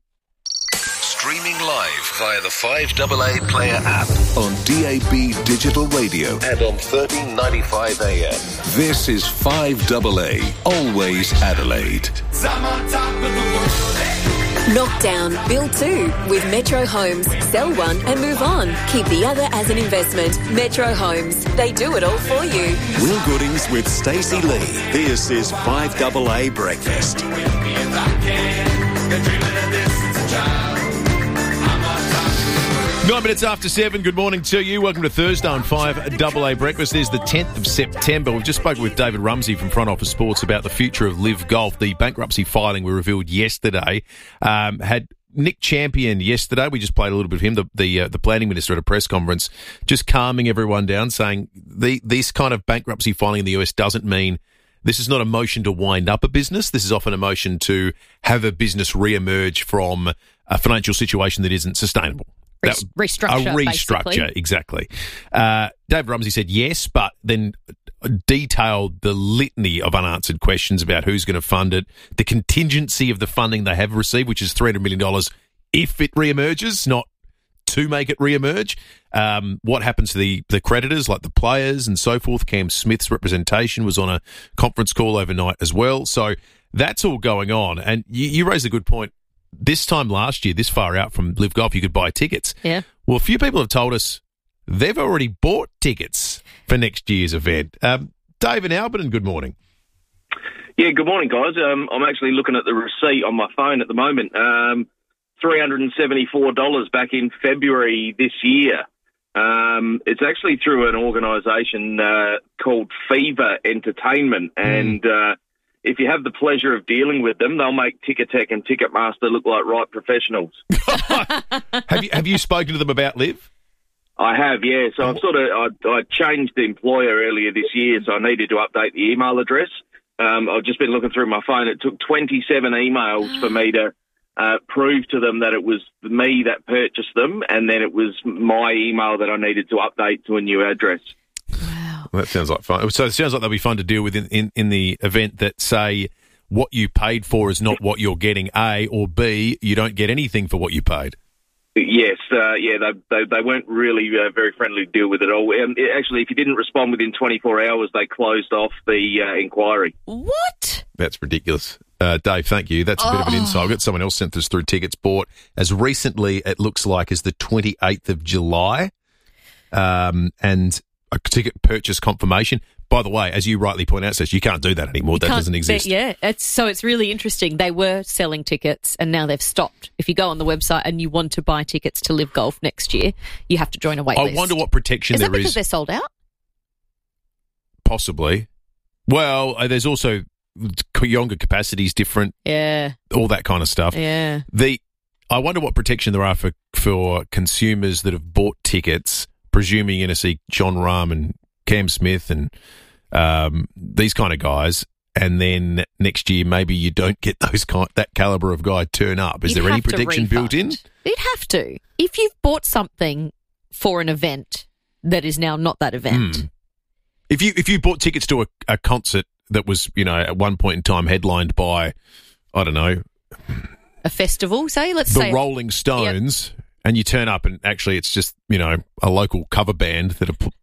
P: Streaming live via the five double A Player app on D A B Digital Radio and on thirteen ninety-five A M. This is five double A, Always Adelaide.
C: Knockdown, build two with Metro Homes. Sell one and move on. Keep the other as an investment. Metro Homes. They do it all for you.
E: Will Goodings with Stacey Lee. This is five double A Breakfast.
O: Nine minutes after seven, good morning to you. Welcome to Thursday on five double A Breakfast. It is the tenth of September. We've just spoken with David Rumsey from Front Office Sports about the future of Live Golf. The bankruptcy filing we revealed yesterday um, had Nick Champion yesterday. We just played a little bit of him, the the, uh, the planning minister at a press conference, just calming everyone down, saying the, this kind of bankruptcy filing in the U S doesn't mean this is not a motion to wind up a business. This is often a motion to have a business re-emerge from a financial situation that isn't sustainable.
B: That, restructure,
O: a restructure,
B: basically.
O: Exactly. Uh, David Rumsey said yes, but then detailed the litany of unanswered questions about who's going to fund it, the contingency of the funding they have received, which is three hundred million dollars if it re-emerges, not to make it re-emerge. Um, what happens to the, the creditors, like the players and so forth. Cam Smith's representation was on a conference call overnight as well. So that's all going on. And you, you raised a good point. This time last year, this far out from Live Golf, you could buy tickets.
B: Yeah.
O: Well, a few people have told us they've already bought tickets for next year's event. Um, Dave in Alberton, good morning.
L: Yeah, good morning, guys. Um, I'm actually looking at the receipt on my phone at the moment. Um, three hundred seventy-four dollars back in February this year. Um, it's actually through an organisation uh, called Fever Entertainment, and uh, if you have the pleasure of dealing with them, they'll make Ticketek and Ticketmaster look like right professionals.
O: have you have you spoken to them about Live?
L: I have, yeah. So I've sort of I, I changed the employer earlier this year, so I needed to update the email address. Um, I've just been looking through my phone. It took twenty-seven emails for me to uh, prove to them that it was me that purchased them, and then it was my email that I needed to update to a new address.
O: Well, that sounds like fun. So it sounds like they'll be fun to deal with in, in, in the event that, say, what you paid for is not what you're getting, A, or B, you don't get anything for what you paid.
L: Yes, uh, yeah, they, they they weren't really uh, very friendly to deal with it all. Um, it, actually, if you didn't respond within twenty-four hours, they closed off the uh, inquiry.
N: What?
O: That's ridiculous. Uh, Dave, thank you. That's a bit of an
N: Oh.
O: insight. I've got someone else sent this through tickets bought as recently, it looks like, as the twenty-eighth of July, um, and a ticket purchase confirmation. By the way, as you rightly point out, Sash, you can't do that anymore.
N: You
O: that
N: can't-
O: doesn't exist.
N: they- Yeah, it's, so it's really interesting. They were selling tickets and now they've stopped. If you go on the website and you want to buy tickets to Live Golf next year, you have to join a wait
O: I
N: list.
O: wonder what protection
N: is
O: there
N: that because
O: is.
N: they're sold out?
O: Possibly. Well, uh, there's also younger capacities, different,
N: Yeah.
O: all that kind of stuff.
N: Yeah.
O: The I wonder what protection there are for, for consumers that have bought tickets, presuming you're going to see John Rahm and Cam Smith and um, these kind of guys, and then next year maybe you don't get those kind, that caliber of guy turn up. Is
N: You'd
O: there any
N: have to
O: protection built in?
N: refund. You'd have to. If you've bought something for an event that is now not that event.
O: Hmm. If you if you bought tickets to a, a concert that was, you know, at one point in time headlined by, I don't know,
N: A festival, say, let's
O: the
N: say.
O: Rolling Stones, and you turn up and actually it's just, you know, a local cover band that are, pl-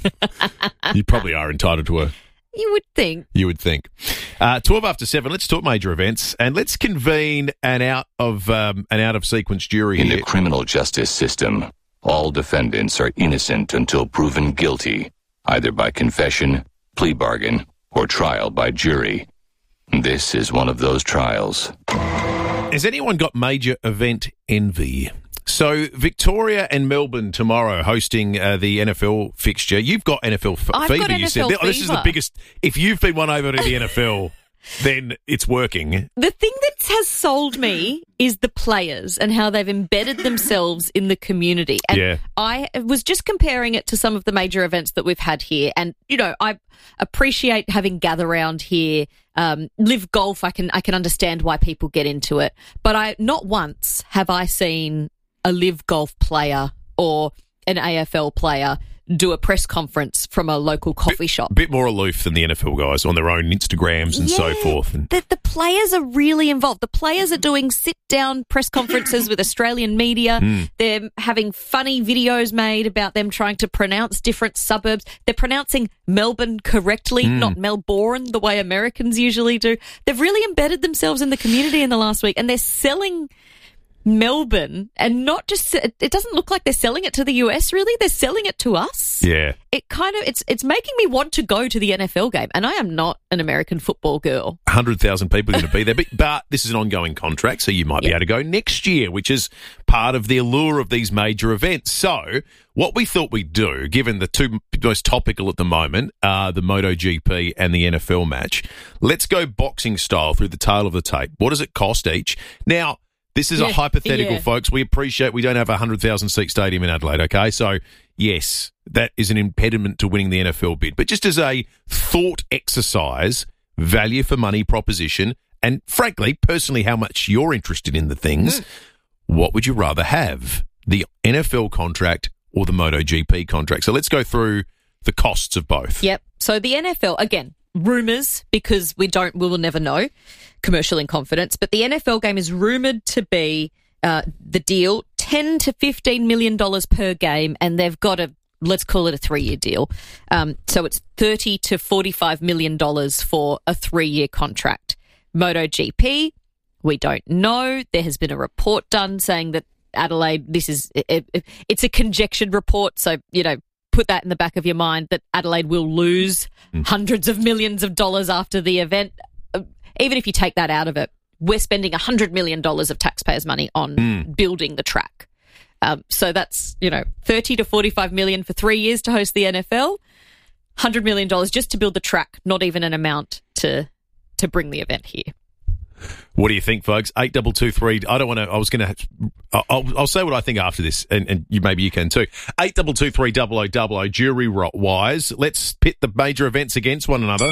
O: you probably are entitled to a,
N: You would think.
O: you would think. Uh, twelve after seven, let's talk major events and let's convene an out of um, an out of sequence jury
M: In
O: here.
M: the criminal justice system, all defendants are innocent until proven guilty, either by confession, plea bargain, or trial by jury. This is one of those trials.
O: Has anyone got major event envy? So Victoria and Melbourne tomorrow hosting uh, the N F L fixture. You've got N F L f-
N: I've
O: fever.
N: got
O: you
N: N F L
O: said Oh, this is the
N: fever.
O: biggest. If you've been won over to the N F L, then it's working.
N: The thing that has sold me is the players and how they've embedded themselves in the community. And
O: Yeah.
N: I was just comparing it to some of the major events that we've had here. And, you know, I appreciate having gather round here. Um, Live Golf, I can I can understand why people get into it. But I not once have I seen a Live Golf player or an A F L player do a press conference from a local coffee shop.
O: A bit more aloof than the N F L guys on their own Instagrams and so
N: Yeah.
O: forth. And
N: The, the players are really involved. The players are doing sit-down press conferences with Australian media.
O: Mm.
N: They're having funny videos made about them trying to pronounce different suburbs. They're pronouncing Melbourne correctly,
O: Mm.
N: not Melbourne, the way Americans usually do. They've really embedded themselves in the community in the last week, and they're selling Melbourne, and not just, it it doesn't look like they're selling it to the U S, really. They're selling it to us.
O: yeah.
N: It kind of, it's it's making me want to go to the N F L game, and I am not an American football girl.
O: one hundred thousand people are going to be there. But, but this is an ongoing contract, so you might be able to go next year, which is part of the allure of these major events. So what we thought we'd do, given the two most topical at the moment are the MotoGP and the N F L match, let's go boxing style through the tail of the tape. What does it cost each? Now, this is
Q: Yeah,
O: a hypothetical,
Q: yeah.
O: folks. We appreciate we don't have a one hundred thousand seat stadium in Adelaide, okay? So, yes, that is an impediment to winning the N F L bid. But just as a thought exercise, value for money proposition, and frankly, personally, how much you're interested in the things, what would you rather have? The N F L contract or the MotoGP contract? So let's go through the costs of both.
N: Yep. So the N F L, again, rumours, because we don't, we will never know, commercial in confidence, but the N F L game is rumoured to be uh, the deal, ten to fifteen million dollars per game, and they've got a, let's call it a three-year deal. Um, so it's thirty to forty-five million dollars for a three-year contract. MotoGP, we don't know. There has been a report done saying that Adelaide, this is, it, it, it's a conjectured report, so, you know, put that in the back of your mind that Adelaide will lose hundreds of millions of dollars after the event. Uh, Even if you take that out of it, we're spending one hundred million dollars of taxpayers' money on
O: Mm.
N: building the track. Um, so that's, you know, thirty to forty-five million for three years to host the N F L, one hundred million dollars just to build the track, not even an amount to to bring the event here.
O: What do you think, folks? Eight double two three. I don't want to. I was going to. I'll, I'll say what I think after this, and, and you maybe you can too. Eight double two three double o double o. Jury wise, let's pit the major events against one another.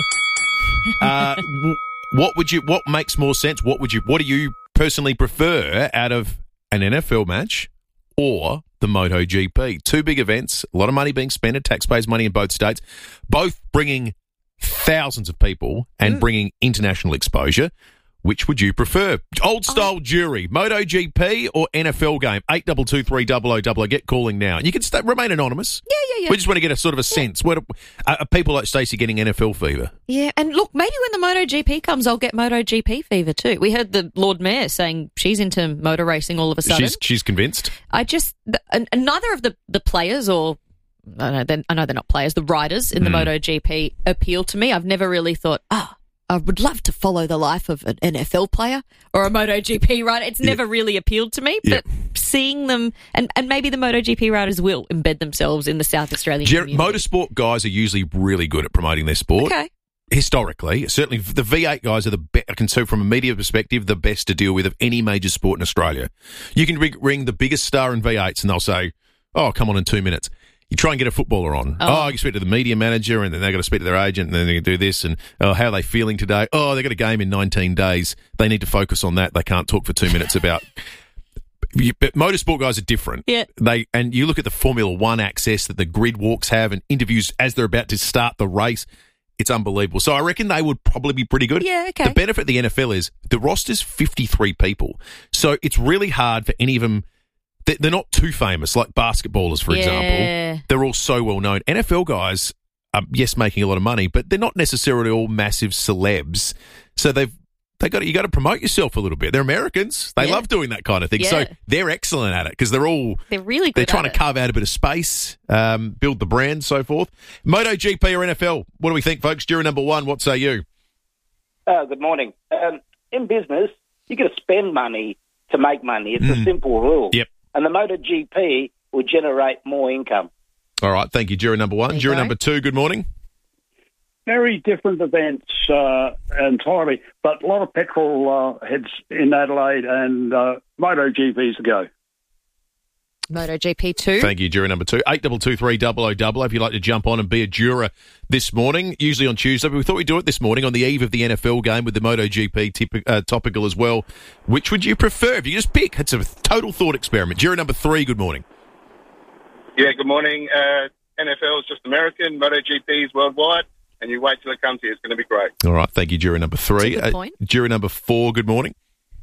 O: Uh, what would you? What makes more sense? What would you? What do you personally prefer out of an N F L match or the MotoGP? Two big events, a lot of money being spent, taxpayers' money in both states, both bringing thousands of people and mm. bringing international exposure. Which would you prefer? Old style oh. jury, MotoGP or N F L game? Eight double two three double o double o. Get calling now. You can stay, remain anonymous.
N: Yeah, yeah, yeah.
O: We just want to get a sort of a sense. What are, are people like Stacey getting N F L fever?
N: Yeah, and look, maybe when the MotoGP comes, I'll get MotoGP fever too. We heard the Lord Mayor saying she's into motor racing all of a sudden.
O: She's she's convinced.
N: I just and neither of the the players or. I know, they're, I know they're not players. The riders in the mm. MotoGP appeal to me. I've never really thought, ah. Oh, I would love to follow the life of an N F L player or a MotoGP rider. It's never yeah. really appealed to me, but yeah. seeing them, and, and maybe the MotoGP riders will embed themselves in the South Australian
O: Jer-
N: community.
O: Motorsport guys are usually really good at promoting their sport.
N: Okay.
O: Historically, certainly the V eight guys are the best, I can say from a media perspective, the best to deal with of any major sport in Australia. You can ring, ring the biggest star in V eights and they'll say, oh, come on in two minutes. You try and get a footballer on. Oh. oh, you speak to the media manager, and then they've got to speak to their agent, and then they do this, and oh, how are they feeling today? Oh, they've got a game in nineteen days. They need to focus on that. They can't talk for two minutes about... But motorsport guys are different.
N: Yeah.
O: They and you look at the Formula One access that the grid walks have and interviews as they're about to start the race. It's unbelievable. So I reckon they would probably be pretty good.
N: Yeah, okay.
O: The benefit of the N F L is the roster's fifty-three people. So it's really hard for any of them... They're not too famous, like basketballers, for
N: yeah.
O: example. They're all so well known. N F L guys are, yes, making a lot of money, but they're not necessarily all massive celebs. So they've they got you got to promote yourself a little bit. They're Americans. They
N: yeah.
O: love doing that kind of thing.
N: Yeah.
O: So they're excellent at it because they're all
N: they're really good.
O: They're trying
N: at
O: to carve out a bit of space, um, build the brand, so forth. MotoGP or N F L? What do we think, folks? Jury number one. What say you?
Q: Uh, good morning. Um, in business, you got to spend money to make money. It's
O: Mm.
Q: a simple rule.
O: Yep.
Q: And the MotoGP will generate more income.
O: All right. Thank you, jury number one. Jury number two, good morning.
R: Very different events uh, entirely, but a lot of petrol uh, heads in Adelaide and uh, MotoGP's a go.
N: MotoGP two.
O: Thank you, juror number two. eight double two three double o double o if you'd like to jump on and be a juror this morning, usually on Tuesday, but we thought we'd do it this morning on the eve of the N F L game with the MotoGP tip, uh, topical as well. Which would you prefer? If you just pick, it's a total thought experiment. Juror number three, good morning.
U: Yeah, good morning. Uh, N F L is just American, MotoGP is worldwide, and you wait till it comes here. It's going to be great.
O: All right, thank you, juror number three.
N: That's a good point.
O: Uh, juror number four, good morning.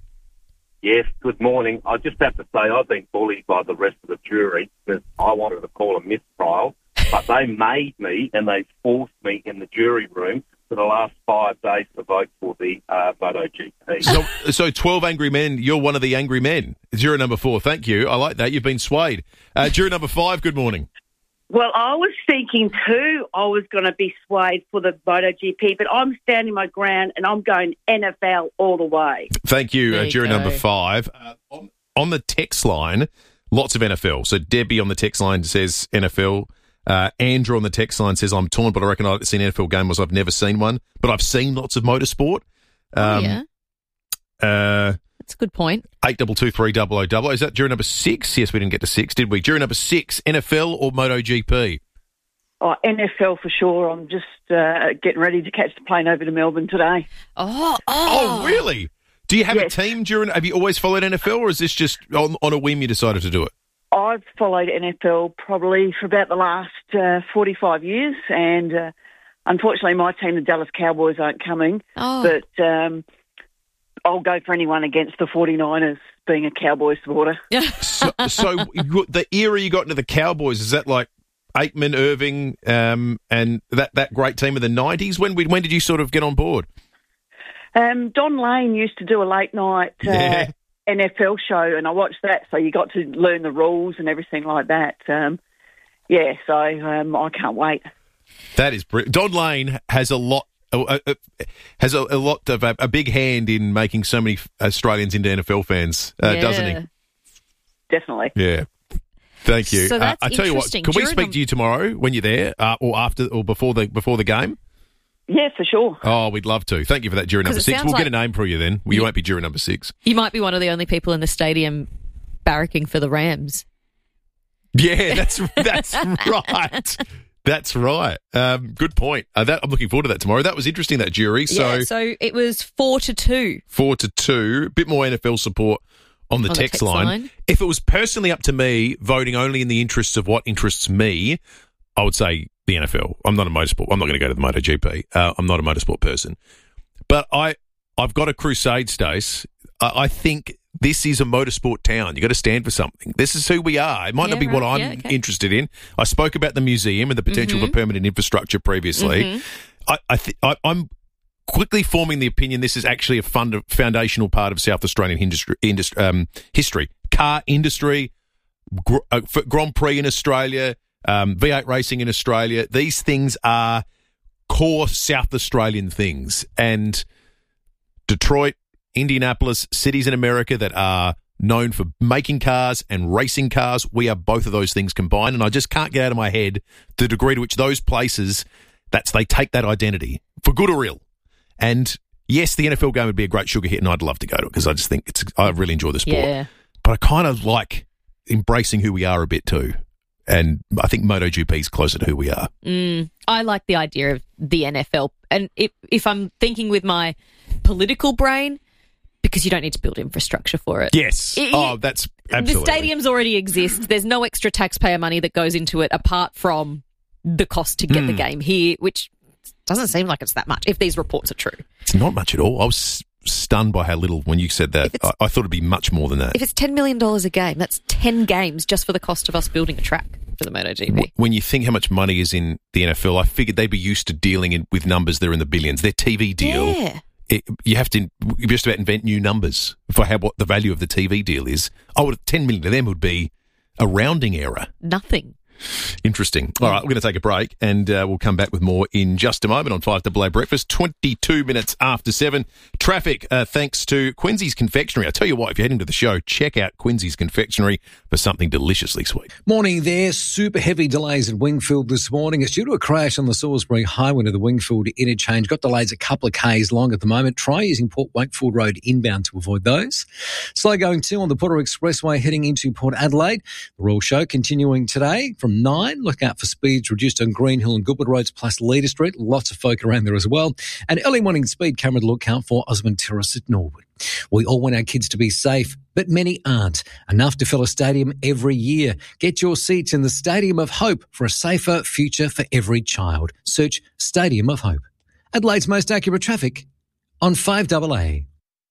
V: Yes, good morning. I just have to say I've been bullied by the rest of the jury because I wanted to call a mistrial, but they made me and they forced me in the jury room for the last five days to vote for the uh, MotoGP.
O: So, so twelve angry men, you're one of the angry men. Juror number four, thank you. I like that. You've been swayed. Uh, juror number five, good morning.
X: Well, I was thinking too I was going to be swayed for the MotoGP, but I'm standing my ground and I'm going N F L all the way.
O: Thank you,
X: There
O: uh,
X: you
O: juror
X: go.
O: number five. Uh, on, on the text line, lots of N F L. So Debbie on the text line says N F L. Uh, Andrew on the text line says, I'm torn, but I reckon I've seen N F L game was I've never seen one, but I've seen lots of motorsport. Um,
N: oh, yeah.
O: Uh,
N: That's a good point.
O: eight double two three double o double o. Is that juror number six? Yes, we didn't get to six, did we? Juror number six, N F L or MotoGP?
X: Oh, N F L for sure. I'm just uh, getting ready to catch the plane over to Melbourne today.
N: Oh,
O: Oh, really? Do you have
X: Yes.
O: a team during? Have you always followed N F L, or is this just on, on a whim you decided to do it?
X: I've followed N F L probably for about the last uh, forty-five years, and uh, unfortunately my team, the Dallas Cowboys, aren't coming.
N: Oh.
X: But um, I'll go for anyone against the forty-niners, being a Cowboy supporter.
O: So, so you- the era you got into the Cowboys, is that like Aikman, Irving, um, and that, that great team of the nineties? When we- when did you sort of get on board?
X: Um, Don Lane used to do a late night uh,
O: Yeah.
X: N F L show, and I watched that, so you got to learn the rules and everything like that. Um, yeah, so um, I can't wait.
O: That is brilliant. Don Lane has a lot. Uh, uh, has a, a lot of a, a big hand in making so many Australians into N F L fans, uh,
X: Yeah.
O: doesn't he?
X: Definitely.
O: Yeah. Thank you.
X: So that's
O: uh, I tell you what,
X: interesting.
O: can we
X: During
O: speak
X: the-
O: to you tomorrow when you're there, uh, or after, or before the before the game?
X: Yeah, for sure.
O: Oh, we'd love to. Thank you for that, jury number
N: 'Cause it
O: six.
N: sounds
O: We'll
N: like-
O: get a name for you then. Well, you won't be jury number six.
N: You might be one of the only people in the stadium barracking for the Rams.
O: Yeah, that's that's right. That's right. Um, good point. Uh, that, I'm looking forward to that tomorrow. That was interesting, that jury. So
N: yeah, so it was four to two.
O: four to two. A bit more N F L support on the,
N: On the
O: text,
N: text
O: line.
N: line.
O: If it was personally up to me, voting only in the interests of what interests me, I would say the N F L. I'm not a motorsport. I'm not going to go to the MotoGP. Uh, I'm not a motorsport person. But I, I've got a crusade, Stace. I, I think this is a motorsport town. You've got to stand for something. This is who we are. It might
N: Yeah,
O: not be what
N: right.
O: I'm
N: Yeah, okay.
O: interested in. I spoke about the museum and the potential
N: Mhm.
O: for permanent infrastructure previously.
N: Mhm.
O: I, I th- I, I'm quickly forming the opinion this is actually a fund- foundational part of South Australian industry, industry um, history. Car industry, gr- uh, for Grand Prix in Australia, um, V eight racing in Australia. These things are core South Australian things. And Detroit, Indianapolis, cities in America that are known for making cars and racing cars, we are both of those things combined. And I just can't get out of my head the degree to which those places, that's they take that identity, for good or ill. And yes, the N F L game would be a great sugar hit, and I'd love to go to it because I just think it's I really enjoy the sport.
N: Yeah.
O: But I kind of like embracing who we are a bit too. And I think MotoGP is closer to who we are.
N: Mm, I like the idea of the N F L. And if, if I'm thinking with my political brain, because you don't need to build infrastructure for it.
O: Yes.
N: It-
O: oh, that's absolutely.
N: The stadiums already exist. There's no extra taxpayer money that goes into it apart from the cost to get the
O: Mm.
N: game here, which doesn't seem like it's that much if these reports are true.
O: It's not much at all. I was stunned by how little when you said that. I, I thought it'd be much more than that.
N: If it's ten million dollars a game, that's ten games just for the cost of us building a track for the MotoGP.
O: When you think how much money is in the N F L, I figured they'd be used to dealing in, with numbers that are in the billions. Their T V deal,
N: Yeah.
O: it, you have to you just about invent new numbers for how what the value of the T V deal is. I would ten million to them would be a rounding error.
N: Nothing.
O: Interesting. All right, we're going to take a break and uh, we'll come back with more in just a moment on five A A Breakfast, twenty-two minutes after seven. Traffic, uh, thanks to Quincy's Confectionery. I tell you what, if you're heading to the show, check out Quincy's Confectionery for something deliciously sweet.
T: Morning there. Super heavy delays at Wingfield this morning. It's due to a crash on the Salisbury Highway to the Wingfield interchange. Got delays a couple of Ks long at the moment. Try using Port Wakefield Road inbound to avoid those. Slow going too on the Porter Expressway heading into Port Adelaide. The Royal Show continuing today from nine. Look out for speeds reduced on Green Hill and Goodwood Roads plus Leader Street. Lots of folk around there as well. And early morning speed camera to look out for Osmond Terrace at Norwood. We all want our kids to be safe, but many aren't. Enough to fill a stadium every year. Get your seats in the Stadium of Hope for a safer future for every child. Search Stadium of Hope. Adelaide's most accurate traffic on five A A.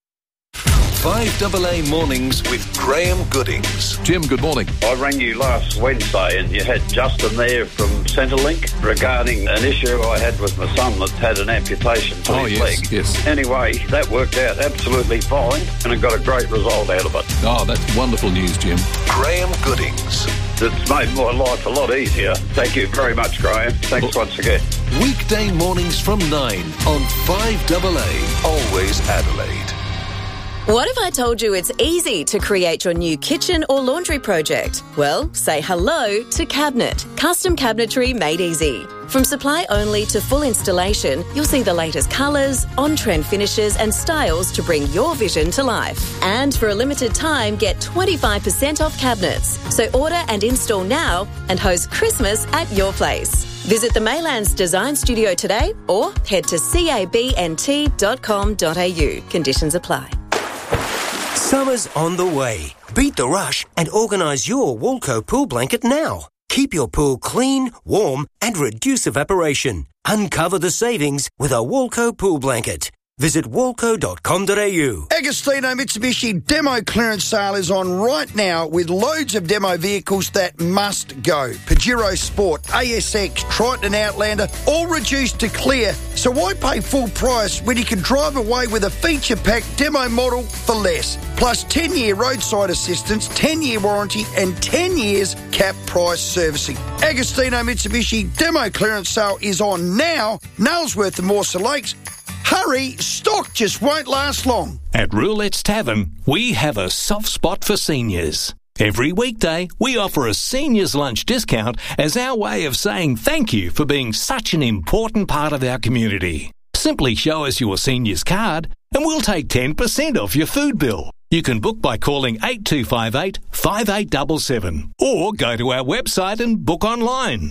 P: five A A Mornings with Graham Goodings.
O: Jim, good morning.
D: I rang you last Wednesday and you had Justin there from Centrelink regarding an issue I had with my son that had an amputation to
O: Oh,
D: his
O: yes,
D: leg.
O: yes.
D: Anyway, that worked out absolutely fine and I got a great result out of it.
O: Oh, that's wonderful news, Jim.
P: Graham Goodings.
D: It's made my life a lot easier. Thank you very much, Graham. Thanks once again.
P: Weekday mornings from nine on five A A. Always Adelaide.
C: What if I told you it's easy to create your new kitchen or laundry project? Well, say hello to Cabinet. Custom cabinetry made easy. From supply only to full installation, you'll see the latest colours, on-trend finishes and styles to bring your vision to life. And for a limited time, get twenty-five percent off cabinets. So order and install now and host Christmas at your place. Visit the Maylands Design Studio today or head to cabnt dot com dot a u. Conditions apply.
F: Summer's on the way. Beat the rush and organise your Walco pool blanket now. Keep your pool clean, warm and reduce evaporation. Uncover the savings with a Walco pool blanket. Visit walco dot com dot a u.
G: Agostino Mitsubishi demo clearance sale is on right now with loads of demo vehicles that must go. Pajero Sport, A S X, Triton and Outlander, all reduced to clear. So why pay full price when you can drive away with a feature-packed demo model for less? Plus ten-year roadside assistance, ten-year warranty and ten years cap price servicing. Agostino Mitsubishi demo clearance sale is on now. Nailsworth and Morsa Lakes. Hurry, stock just won't last long.
S: At Roulette's Tavern, we have a soft spot for seniors.
H: Every weekday, we offer a seniors lunch discount as our way of saying thank you for being such an important part of our community. Simply show us your seniors card and we'll take ten percent off your food bill. You can book by calling eight two five eight, five eight seven seven or go to our website and book online.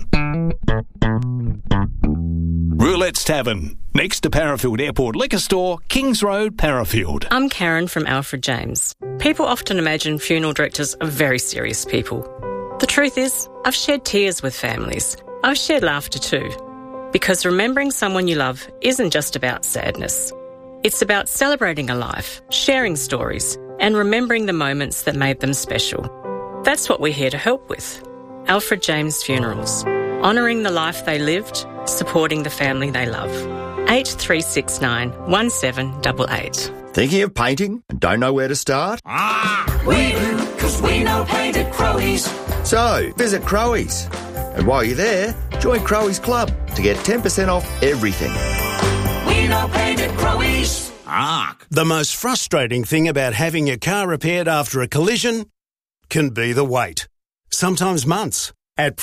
H: Roulette's Tavern, next to Parafield Airport Liquor Store, Kings Road, Parafield.
I: I'm Karen from Alfred James. People often imagine funeral directors are very serious people. The truth is, I've shed tears with families. I've shared laughter too. Because remembering someone you love isn't just about sadness. It's about celebrating a life, sharing stories, and remembering the moments that made them special. That's what we're here to help with. Alfred James Funerals. Honouring the life they lived, supporting the family they love. eight three six nine, one seven eight eight.
J: Thinking of painting and don't know where to start?
S: Ah, we do, because we know paint at Crowies.
J: So, visit Crowies. And while you're there, join Crowies Club to get ten percent off everything.
S: We know paint at Crowies.
W: Ark. The most frustrating thing about having your car repaired after a collision can be the wait. Sometimes months,